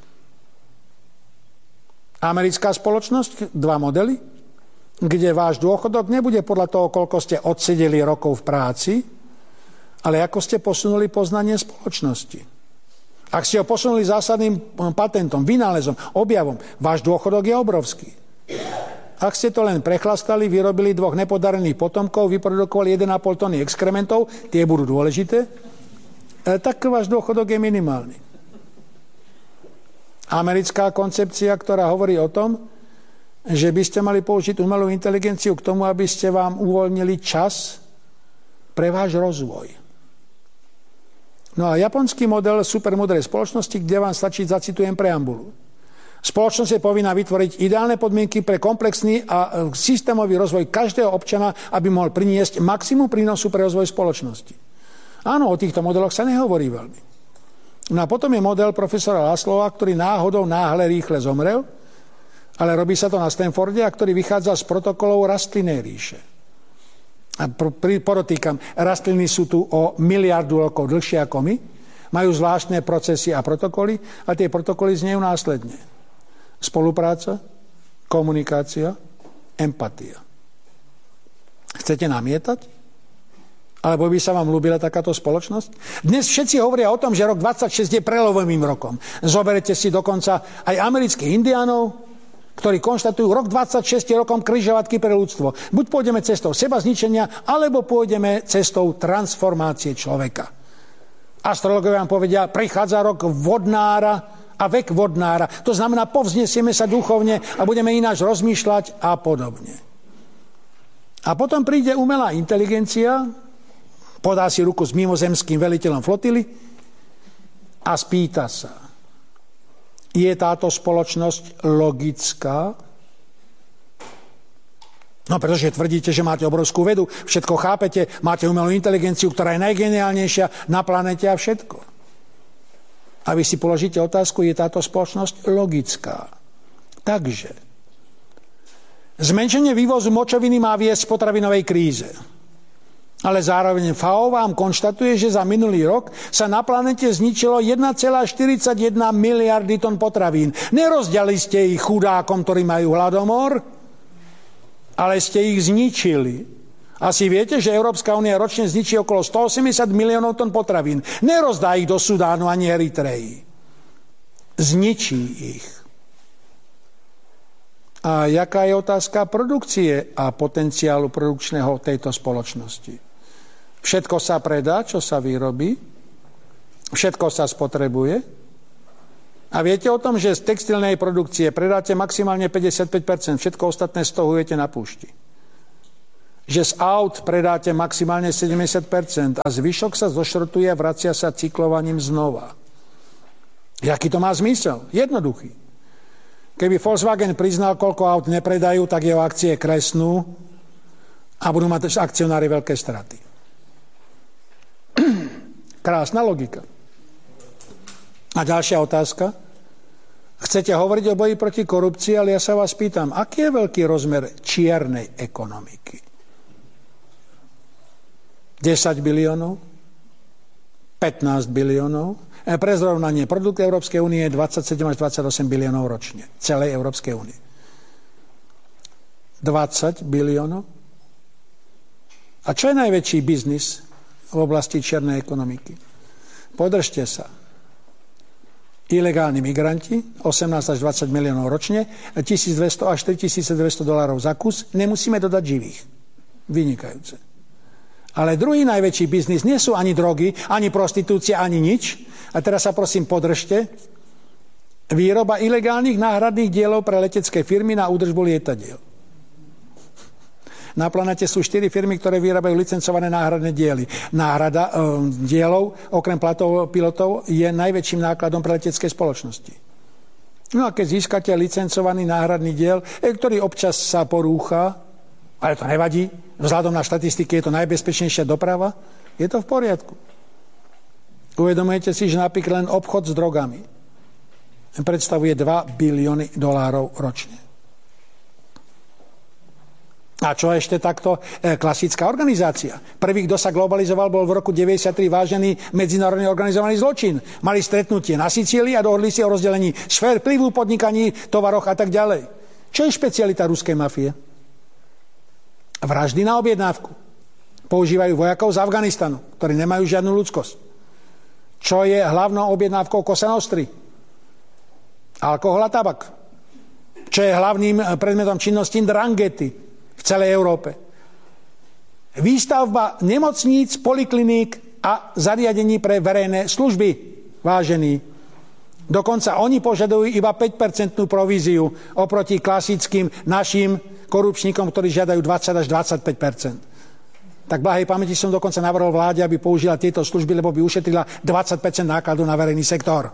Americká spoločnosť, 2 modely, kde váš dôchodok nebude podľa toho, koľko ste odsedeli rokov v práci, ale ako ste posunuli poznanie spoločnosti. Ak ste ho posunuli zásadným patentom, vynálezom, objavom, váš dôchodok je obrovský. Ak ste to len prechlastali, vyrobili 2 nepodarených potomkov, vyprodukovali 1,5 tony exkrementov, tie budú dôležité, tak váš dôchodok je minimálny. Americká koncepcia, ktorá hovorí o tom, že by ste mali použiť umelú inteligenciu k tomu, aby ste vám uvoľnili čas pre váš rozvoj. No a japonský model supermodrej spoločnosti, kde vám stačí, zacitujem preambulu. Spoločnosť je povinná vytvoriť ideálne podmienky pre komplexný a systémový rozvoj každého občana, aby mohol priniesť maximum prínosu pre rozvoj spoločnosti. Áno, o týchto modeloch sa nehovorí veľmi. No a potom je model profesora Laslova, ktorý náhodou náhle rýchle zomrel, ale robí sa to na Stanforde, a ktorý vychádza z protokolov rastlinnej ríše. A podotýkam, rastliny sú tu o miliardu rokov dlhšie ako my, majú zvláštne procesy a protokoly, a tie protokoly znejú následne. Spolupráca, komunikácia, empatia. Chcete namietať? Alebo by sa vám ľúbila takáto spoločnosť? Dnes všetci hovoria o tom, že rok 26 je prelomovým rokom. Zoberete si dokonca aj amerických indiánov, ktorí konštatujú, rok 26 je rokom križovatky pre ľudstvo. Buď pôjdeme cestou seba zničenia, alebo pôjdeme cestou transformácie človeka. Astrologovia vám povedia, prichádza rok vodnára a vek vodnára. To znamená, povznesieme sa duchovne a budeme ináč rozmýšľať a podobne. A potom príde umelá inteligencia, podá si ruku s mimozemským veliteľom flotily a spýta sa, je táto spoločnosť logická? No, pretože tvrdíte, že máte obrovskú vedu, všetko chápete, máte umelú inteligenciu, ktorá je najgeniálnejšia na planete a všetko. A vy si položíte otázku, je táto spoločnosť logická? Takže, zmenšenie vývozu močoviny má viesť k potravinovej kríze. Ale zároveň FAO vám konštatuje, že za minulý rok sa na planete zničilo 1,41 miliardy tón potravín. Nerozdiali ste ich chudákom, ktorí majú hladomor, ale ste ich zničili. Asi viete, že Európska únia ročne zničí okolo 180 miliónov tón potravín. Nerozdá ich do Sudánu ani Eritreji. Zničí ich. A jaká je otázka produkcie a potenciálu produkčného tejto spoločnosti? Všetko sa predá, čo sa vyrobí, všetko sa spotrebuje. A viete o tom, že z textilnej produkcie predáte maximálne 55%, všetko ostatné stohujete na púšti. Že z aut predáte maximálne 70% a zvyšok sa zošrotuje a vracia sa cyklovaním znova. Jaký to má zmysel? Jednoduchý. Keby Volkswagen priznal, koľko aut nepredajú, tak jeho akcie kresnú a budú mať akcionári veľké straty. Krásna logika. A ďalšia otázka. Chcete hovoriť o boji proti korupcii, ale ja sa vás pýtam, aký je veľký rozmer čiernej ekonomiky? 10 biliónov? 15 biliónov? Pre zrovnanie, produkt Európskej únie je 27 až 28 biliónov ročne. Celej Európskej únie. 20 biliónov? A čo je najväčší biznis v oblasti čiernej ekonomiky? Podržte sa. Ilegálni migranti, 18 až 20 miliónov ročne, 1200 až 3200 dolárov za kus, nemusíme dodať živých. Vynikajúce. Ale druhý najväčší biznis nie sú ani drogy, ani prostitúcia, ani nič. A teraz sa prosím podržte. Výroba ilegálnych náhradných dielov pre letecké firmy na údržbu lietadiel. Na planete sú 4 firmy, ktoré vyrábajú licencované náhradné diely. Náhrada dielov, okrem platov pilotov, je najväčším nákladom pre letecké spoločnosti. No a keď získate licencovaný náhradný diel, ktorý občas sa porúcha, ale to nevadí, vzhľadom na štatistiky je to najbezpečnejšia doprava, je to v poriadku. Uvedomujete si, že napríklad len obchod s drogami predstavuje 2 bilióny dolárov ročne. A čo ešte takto? Klasická organizácia. Prvý, kto sa globalizoval, bol v roku 1993 vážený medzinárodne organizovaný zločin. Mali stretnutie na Sicílii a dohodli si o rozdelení sfér vplyvu, podnikaní, tovaroch a tak ďalej. Čo je špecialita ruskej mafie? Vraždy na objednávku. Používajú vojakov z Afganistanu, ktorí nemajú žiadnu ľudskosť. Čo je hlavnou objednávkou Cosa Nostry? Alkohol a tabak. Čo je hlavným predmetom činnosti Ndranghety v celej Európe? Výstavba nemocníc, polikliník a zariadení pre verejné služby, vážení. Dokonca oni požadujú iba 5% províziu oproti klasickým našim korupčníkom, ktorí žiadajú 20 až 25%. Tak blahej pamäti som dokonca navrhol vláde, aby použila tieto služby, lebo by ušetrila 20% nákladu na verejný sektor.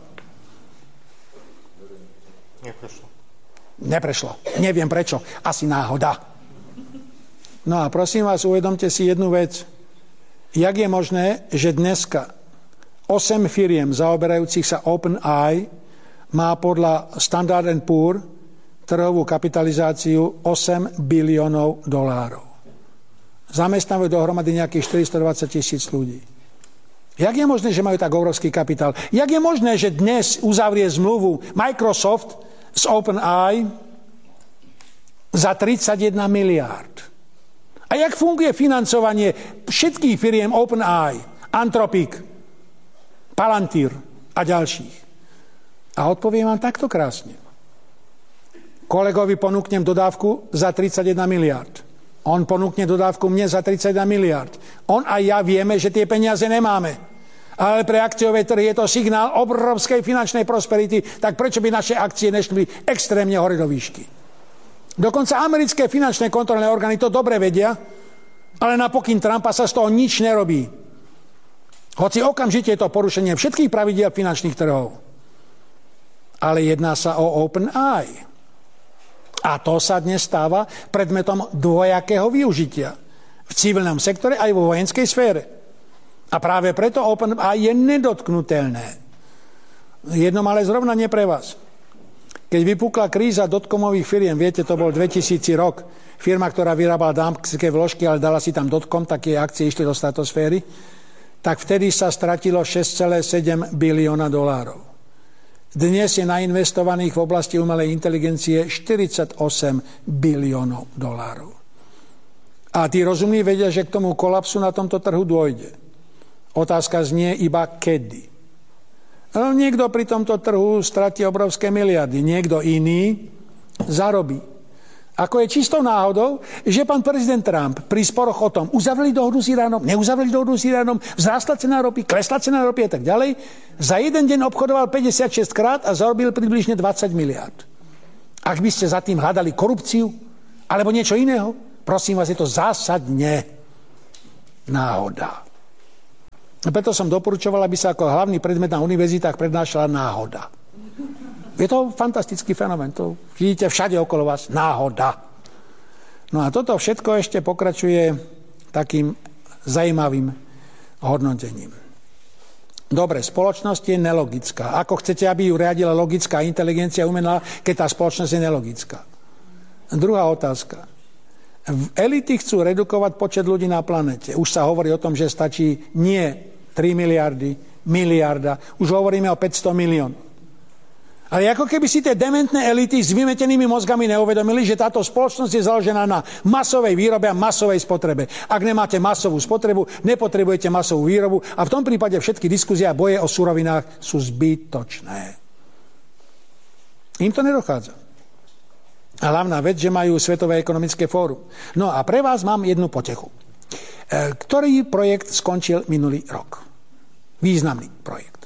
Neprešlo. Neviem prečo. Asi náhoda. No a prosím vás, uvedomte si jednu vec. Jak je možné, že dneska 8 firiem zaoberajúcich sa OpenAI má podľa Standard & Poor trhovú kapitalizáciu 8 biliónov dolárov. Zamestnávajú dohromady nejakých 420 000 ľudí. Jak je možné, že majú tak obrovský kapitál? Jak je možné, že dnes uzavrie zmluvu Microsoft z OpenAI za 31 miliárd? A jak funguje financovanie všetkých firiem OpenAI, Anthropic, Palantir a ďalších? A odpoviem vám takto krásne. Kolegovi ponúknem dodávku za 31 miliárd. On ponúkne dodávku mne za 31 miliárd. On a ja vieme, že tie peniaze nemáme. Ale pre akciové trhy je to signál obrovskej finančnej prosperity, tak prečo by naše akcie nešli extrémne hore do výšky? Dokonca americké finančné kontrolné orgány to dobre vedia, ale na pokyn Trumpa sa z toho nič nerobí. Hoci okamžite je to porušenie všetkých pravidiel finančných trhov. Ale jedná sa o OpenAI. A to sa dnes stáva predmetom dvojakého využitia. V civilnom sektore aj vo vojenskej sfére. A práve preto OpenAI je nedotknutelné. Jedno ale zrovna nie pre vás. Keď vypukla kríza dotcomových firiem, viete, to bol 2000 rok, firma, ktorá vyrábala dámske vložky, ale dala si tam dotcom, tak jej akcie išli do stratosféry, tak vtedy sa stratilo 6,7 bilióna dolárov. Dnes je nainvestovaných v oblasti umelej inteligencie 48 biliónov dolárov. A tí rozumní vedia, že k tomu kolapsu na tomto trhu dôjde. Otázka znie iba kedy. Niekto pri tomto trhu stratí obrovské miliardy, niekto iný zarobí. Ako je čistou náhodou, že pán prezident Trump pri sporoch o tom, uzavreli dohodu s Iránom, neuzavreli dohodu s Iránom, vzrástla cena ropy, klesla cena ropy a tak ďalej, za jeden deň obchodoval 56 krát a zarobil približne 20 miliárd. Ak by ste za tým hľadali korupciu alebo niečo iného, prosím vás, je to zásadne náhoda. Preto som doporučoval, aby sa ako hlavný predmet na univerzitách prednášala náhoda. Je to fantastický fenomén. To vidíte všade okolo vás. Náhoda. No a toto všetko ešte pokračuje takým zajímavým hodnotením. Dobre, spoločnosť je nelogická. Ako chcete, aby ju riadila logická inteligencia umelá, keď tá spoločnosť je nelogická? Druhá otázka. Elity chcú redukovať počet ľudí na planete. Už sa hovorí o tom, že stačí nie 3 miliardy, miliarda. Už hovoríme o 500 miliónov. Ale ako keby si tie dementné elity s vymetenými mozgami neuvedomili, že táto spoločnosť je založená na masovej výrobe a masovej spotrebe. Ak nemáte masovú spotrebu, nepotrebujete masovú výrobu a v tom prípade všetky diskusie a boje o surovinách sú zbytočné. Im to nedochádza. A hlavná vec, že majú Svetové ekonomické fórum. No a pre vás mám jednu potechu. Ktorý projekt skončil minulý rok? Významný projekt.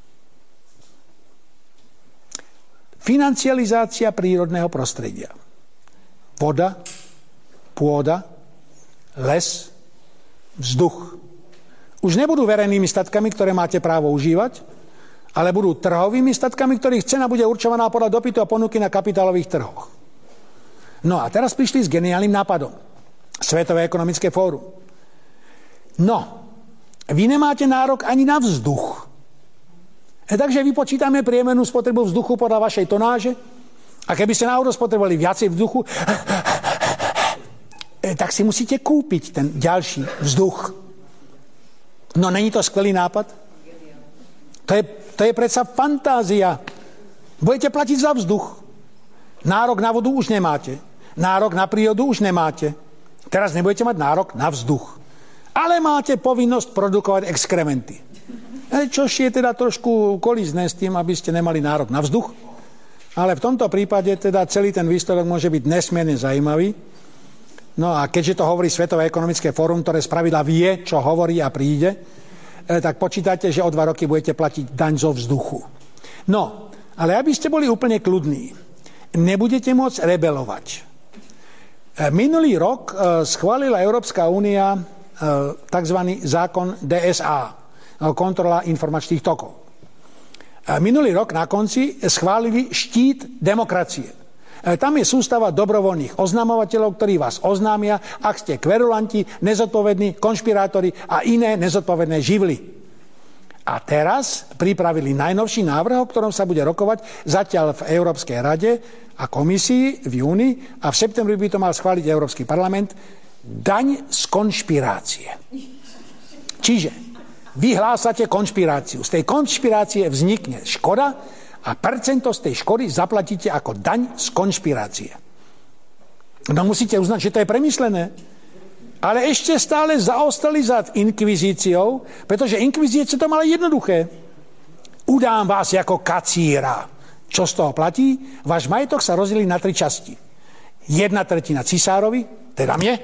Financializácia prírodného prostredia. Voda, pôda, les, vzduch. Už nebudú verejnými statkami, ktoré máte právo užívať, ale budú trhovými statkami, ktorých cena bude určovaná podľa dopytu a ponuky na kapitálových trhoch. No a teraz prišli s geniálnym nápadom. Svetové ekonomické fórum. No, vy nemáte nárok ani na vzduch. Takže vypočítame priemernú spotrebu vzduchu podľa vašej tonáže a keby ste náhodou spotrebovali viacej vzduchu, tak si musíte kúpiť ten ďalší vzduch. No, není to skvelý nápad? To je predsa fantázia. Budete platiť za vzduch. Nárok na vodu už nemáte. Nárok na prírodu už nemáte. Teraz nebudete mať nárok na vzduch. Ale máte povinnosť produkovať exkrementy. Čož je teda trošku kolízne s tým, aby ste nemali nárok na vzduch. Ale v tomto prípade teda celý ten výsledok môže byť nesmierne zaujímavý. No a keďže to hovorí Svetové ekonomické fórum, ktoré spravidla vie, čo hovorí a príde, tak počítate, že o 2 roky budete platiť daň zo vzduchu. No, ale aby ste boli úplne kľudní, nebudete môcť rebelovať. Minulý rok schválila Európska únia tzv. Zákon DSA, kontrola informačných tokov. Minulý rok na konci schválili štít demokracie. Tam je sústava dobrovoľných oznamovateľov, ktorí vás oznámia, ak ste kverulanti, nezodpovední, konšpirátori a iné nezodpovedné živly. A teraz pripravili najnovší návrh, o ktorom sa bude rokovať zatiaľ v Európskej rade a komisii v júni a v septembri by to mal schváliť Európsky parlament. Daň z konšpirácie. Čiže vyhlásate konšpiráciu. Z tej konšpirácie vznikne škoda a percento z tej škody zaplatíte ako daň z konšpirácie. No musíte uznať, že to je premyslené. Ale ešte stále zaostali za inkvizíciou, pretože inkvizícia to mala jednoduché. Udám vás ako kacíra. Čo z toho platí? Váš majetok sa rozdelí na 3 časti. 1/3 cisárovi, teda mne,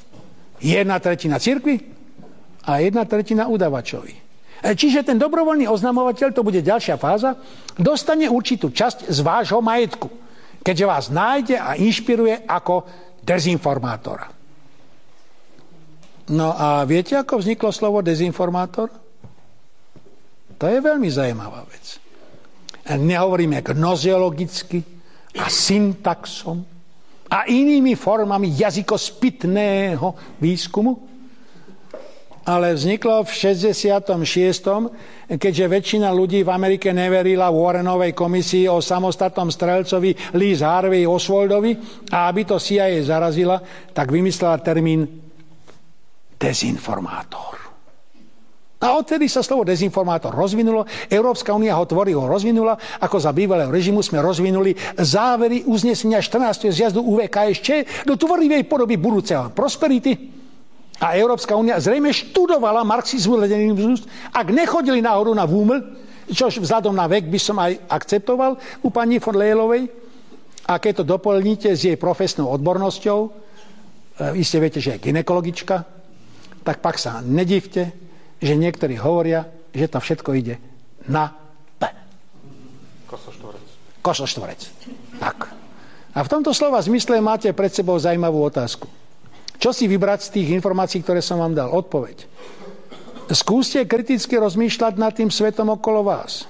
1/3 cirkvi a 1/3 udavačovi. Čiže ten dobrovoľný oznamovateľ, to bude ďalšia fáza, dostane určitú časť z vášho majetku, keďže vás nájde a inšpiruje ako dezinformátora. No a viete, ako vzniklo slovo dezinformátor? To je veľmi zaujímavá vec. Nehovoríme gnozeologicky a syntaxom a inými formami jazykospitného výskumu, ale vzniklo v 66., keďže väčšina ľudí v Amerike neverila Warrenovej komisii o samostatnom strelcovi Lee Harvey Oswaldovi a aby to CIA zarazila, tak vymyslela termín dezinformátor. A odtedy sa slovo dezinformátor rozvinulo, Európska únia ho tvorivo rozvinula, ako za bývalého režimu sme rozvinuli závery uznesenia 14. zjazdu UVKSČ do tvorivej podoby budúceho prosperity. A Európska únia zrejme študovala marxizmus, leninismus, ak nechodili náhodou na Vúml, čož vzhľadom na vek by som aj akceptoval u pani von Leyelovej, A keď to doplníte s jej profesnou odbornosťou, iste viete, že je gynekologička, tak pak sa nedivte, že niektorí hovoria, že to všetko ide na P. Kosoštvorec. Tak. A v tomto slova zmysle máte pred sebou zaujímavú otázku. Čo si vybrať z tých informácií, ktoré som vám dal? Odpoveď. Skúste kriticky rozmýšľať nad tým svetom okolo vás.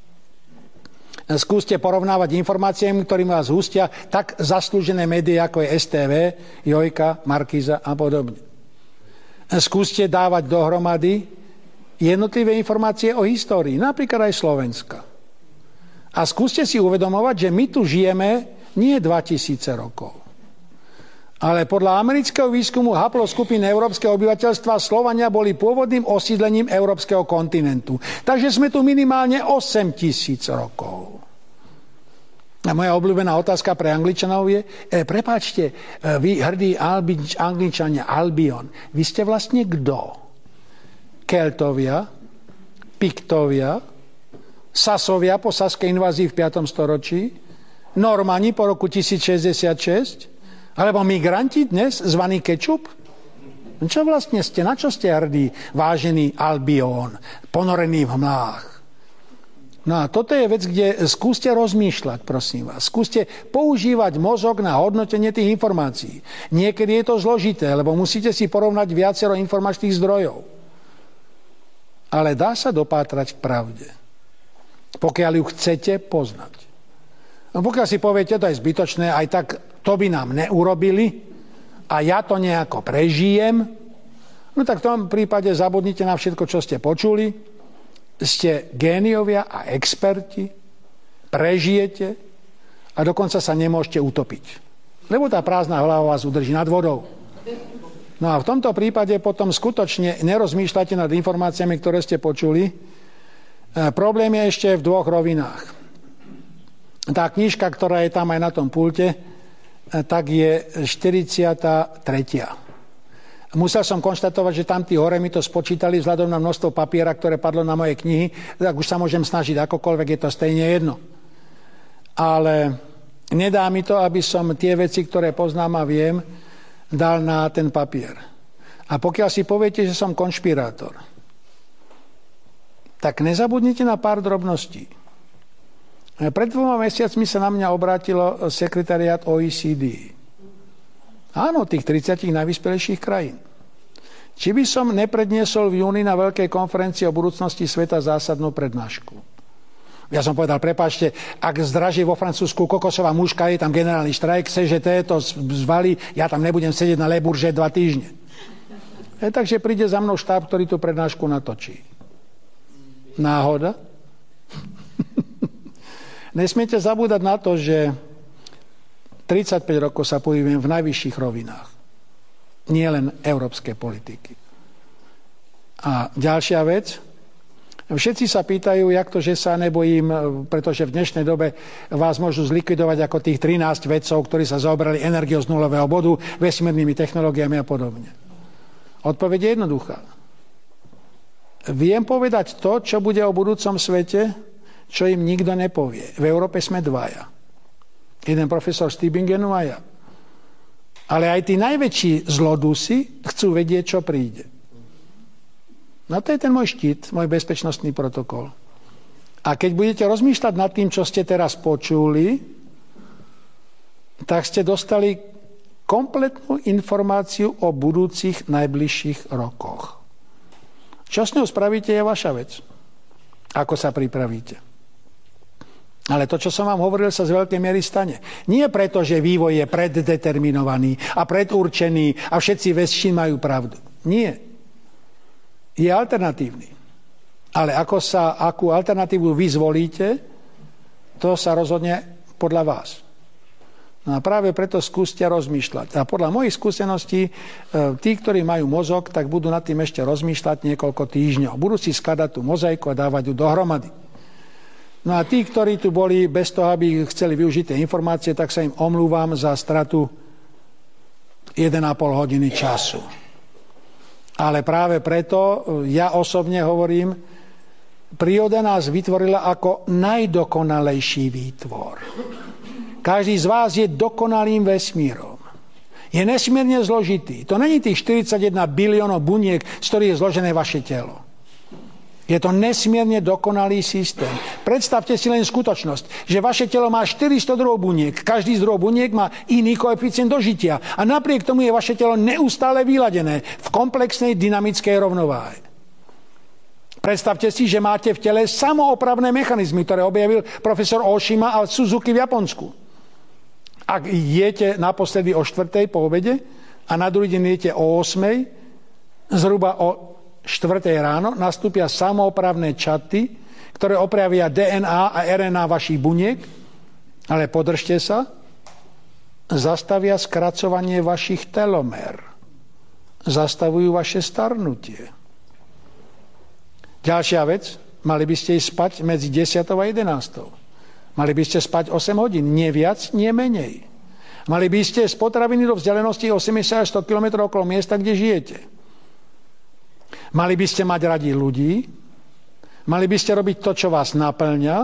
Skúste porovnávať informáciami, ktorými vás hustia tak zaslúžené médiá, ako je STV, Jojka, Markíza a podobne. Skúste dávať dohromady jednotlivé informácie o histórii, napríklad aj Slovenska. A skúste si uvedomovať, že my tu žijeme nie 2000 rokov. Ale podľa amerického výskumu haploskupín európskeho obyvateľstva Slovania boli pôvodným osídlením európskeho kontinentu. Takže sme tu minimálne 8000 rokov. A moja obľúbená otázka pre Angličanov je, prepáčte, vy hrdí Angličania, Albion, vy ste vlastne kto? Keltovia, Piktovia, Sasovia po saskej invázii v 5. storočí, Normani po roku 1066, alebo migranti dnes, zvaný kečup? Čo vlastne ste? Na čo ste hrdí, vážený Albion, ponorený v mlách? No a toto je vec, kde skúste rozmýšľať, prosím vás. Skúste používať mozog na hodnotenie tých informácií. Niekedy je to zložité, lebo musíte si porovnať viacero informačných zdrojov. Ale dá sa dopátrať k pravde, pokiaľ ju chcete poznať. No pokiaľ si poviete, to je zbytočné, aj tak to by nám neurobili a ja to nejako prežijem, no tak v tom prípade zabudnite na všetko, čo ste počuli, ste géniovia a experti, prežijete a dokonca sa nemôžete utopiť. Lebo tá prázdna hlava vás udrží nad vodou. No a v tomto prípade potom skutočne nerozmýšľate nad informáciami, ktoré ste počuli. Problém je ešte v dvoch rovinách. Tá knižka, ktorá je tam aj na tom pulte, tak je 43. Musel som konštatovať, že tam tí hore mi to spočítali vzhľadom na množstvo papiera, ktoré padlo na moje knihy, tak už sa môžem snažiť akokoľvek, je to stejne jedno. Ale nedá mi to, aby som tie veci, ktoré poznám a viem, dal na ten papier. A pokiaľ si poviete, že som konšpirátor, tak nezabudnite na pár drobností. Pred 2 mesiacmi sa na mňa obrátilo sekretariát OECD. Áno, tých 30 najvyspelejších krajín. Či by som nepredniesol v júni na veľkej konferencii o budúcnosti sveta zásadnú prednášku? Ja som povedal, prepáčte, ak zdraží vo Francúzsku kokosová muška, je tam generálny štrajk, CŽT to zvalí, ja tam nebudem sedieť na Le Bourget 2 týždne. Takže príde za mnou štáb, ktorý tú prednášku natočí. Náhoda? Nesmiete zabúdať na to, že 35 rokov sa pohybujem v najvyšších rovinách. Nie len európskej politiky. A ďalšia vec. Všetci sa pýtajú, jak to, že sa nebojím, pretože v dnešnej dobe vás môžu zlikvidovať ako tých 13 vedcov, ktorí sa zaoberali energiou z nulového bodu, vesmírnymi technológiami a podobne. Odpoveď je jednoduchá. Viem povedať to, čo bude o budúcom svete, čo im nikto nepovie. V Európe sme 2. Jeden profesor Stibingenu a ja. Ale aj tí najväčší zlodusy chcú vedieť, čo príde. No to je ten môj štít, môj bezpečnostný protokol. A keď budete rozmýšľať nad tým, čo ste teraz počuli, tak ste dostali kompletnú informáciu o budúcich najbližších rokoch. Čo s ňou spravíte, je vaša vec. Ako sa pripravíte. Ale to, čo som vám hovoril, sa z veľkej miery stane. Nie preto, že vývoj je preddeterminovaný a predurčený a všetci vedci majú pravdu. Nie. Je alternatívny. Ale akú alternatívu vy zvolíte, to sa rozhodne podľa vás. No a práve preto skúste rozmýšľať. A podľa mojich skúseností, tí, ktorí majú mozog, tak budú nad tým ešte rozmýšľať niekoľko týždňov. Budú si skladať tú mozaiku a dávať ju dohromady. No a tí, ktorí tu boli bez toho, aby chceli využiť tie informácie, tak sa im omlúvam za stratu 1,5 hodiny času. Ale práve preto ja osobne hovorím, príroda nás vytvorila ako najdokonalejší výtvor. Každý z vás je dokonalým vesmírom. Je nesmierne zložitý. To není tých 41 biliónov buniek, z ktorých je zložené vaše telo. Je to nesmierne dokonalý systém. Predstavte si len skutočnosť, že vaše telo má 400 druhov buniek. Každý z druhov buniek má iný koeficient dožitia. A napriek tomu je vaše telo neustále vyladené v komplexnej dynamickej rovnováhe. Predstavte si, že máte v tele samoopravné mechanizmy, ktoré objavil profesor Oshima a Suzuki v Japonsku. Ak jete naposledy o 4:00 po obede a na druhý deň jete o 8:00, zhruba o 4:00 ráno nastúpia samoopravné čaty, ktoré opravia DNA a RNA vašich buniek, ale podržte sa, zastavia skracovanie vašich telomér. Zastavujú vaše starnutie. Ďalšia vec, mali by ste ísť spať medzi 10:00 a 11:00. Mali by ste spať 8 hodín, nie viac, nie menej. Mali by ste z potraviny do vzdialenosti 80 až 100 km okolo miesta, kde žijete. Mali by ste mať radi ľudí, mali by ste robiť to, čo vás naplňa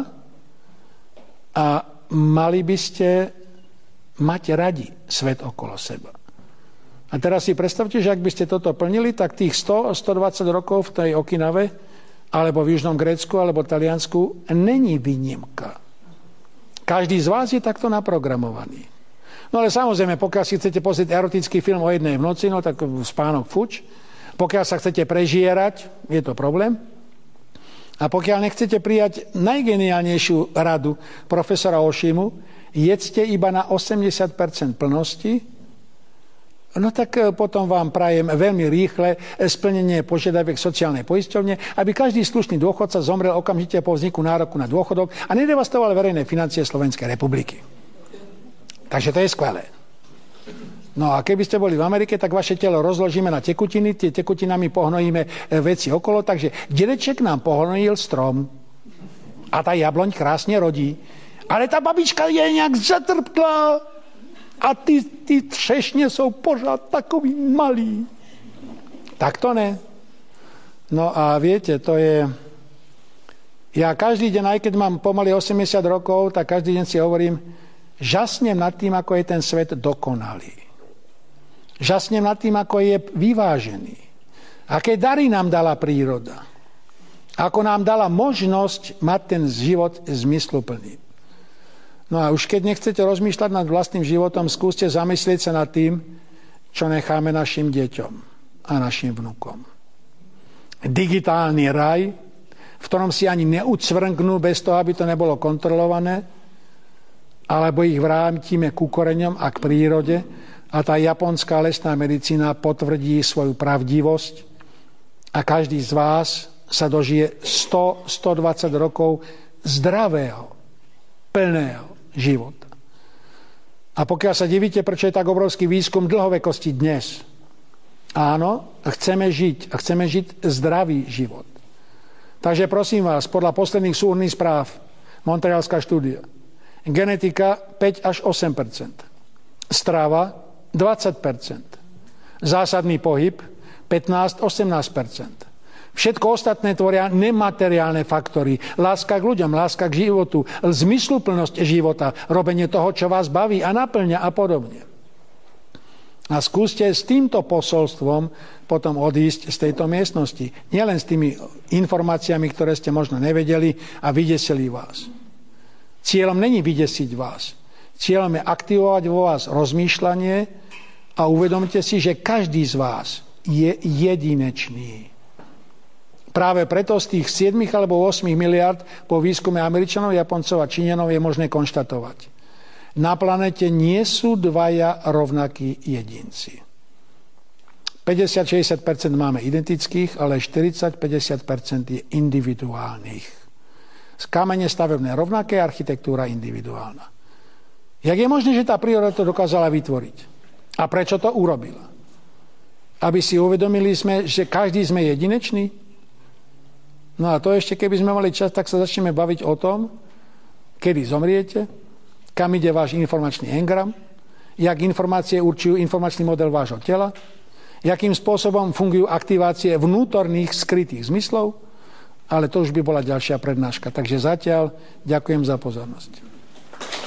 a mali by ste mať radi svet okolo seba. A teraz si predstavte, že ak by ste toto plnili, tak tých 100-120 rokov v tej Okinave, alebo v Južnom Grécku, alebo Taliansku, není výnimka. Každý z vás je takto naprogramovaný. No ale samozrejme, pokiaľ si chcete pozrieť erotický film o jednej v noci, no tak spánok fuč. Pokiaľ sa chcete prežierať, je to problém. A pokiaľ nechcete prijať najgeniálnejšiu radu profesora Oshimu, jedzte iba na 80% plnosti, no tak potom vám prajem veľmi rýchle splnenie požiadaviek sociálnej poisťovne, aby každý slušný dôchodca zomrel okamžite po vzniku nároku na dôchodok a nedevastoval verejné financie Slovenskej republiky. Takže to je skvelé. No a keby ste boli v Amerike, tak vaše telo rozložíme na tekutiny, tie tekutinami pohnojíme veci okolo, takže dedeček nám pohnojil strom a tá jabloň krásne rodí. Ale tá babička je nejak zatrpklá a tí třešne sú pořád takový malí. Tak to ne. No a viete, to je... Ja každý deň, aj keď mám pomaly 80 rokov, tak každý deň si hovorím, žasnem nad tým, ako je ten svet dokonalý. Žasnem nad tým, ako je vyvážený. Aké dary nám dala príroda. Ako nám dala možnosť mať ten život zmysluplný. No a už keď nechcete rozmýšľať nad vlastným životom, skúste zamyslieť sa nad tým, čo necháme našim deťom a našim vnukom. Digitálny raj, v ktorom si ani neucvrnknú bez toho, aby to nebolo kontrolované, alebo ich vrátime ku koreňom a k prírode a tá japonská lesná medicína potvrdí svoju pravdivosť a každý z vás sa dožije 100-120 rokov zdravého, plného života. A pokiaľ sa divíte, prečo je tak obrovský výskum dlhovekosti dnes, áno, chceme žiť a chceme žiť zdravý život. Takže prosím vás, podľa posledných súhrnných správ, Montrealská štúdia, genetika 5 až 8%, strava 20%, zásadný pohyb 15-18%. Všetko ostatné tvoria nemateriálne faktory. Láska k ľuďom, láska k životu, zmysluplnosť života, robenie toho, čo vás baví a naplňa a podobne. A skúste s týmto posolstvom potom odísť z tejto miestnosti. Nielen s tými informáciami, ktoré ste možno nevedeli a vydesili vás. Cieľom není vydesiť vás. Cieľom je aktivovať vo vás rozmýšľanie a uvedomte si, že každý z vás je jedinečný. Práve preto z tých 7 alebo 8 miliard po výskume Američanov, Japoncov a Číňanov je možné konštatovať. Na planete nie sú dvaja rovnakí jedinci. 50-60% máme identických, ale 40-50% je individuálnych. Z kamene stavebné rovnaké, architektúra individuálna. Jak je možné, že tá príroda to dokázala vytvoriť? A prečo to urobila? Aby si uvedomili sme, že každý sme jedinečný? No a to ešte, keby sme mali čas, tak sa začneme baviť o tom, kedy zomriete, kam ide váš informačný engram, jak informácie určujú informačný model vášho tela, jakým spôsobom fungujú aktivácie vnútorných skrytých zmyslov, ale to už by bola ďalšia prednáška. Takže zatiaľ ďakujem za pozornosť.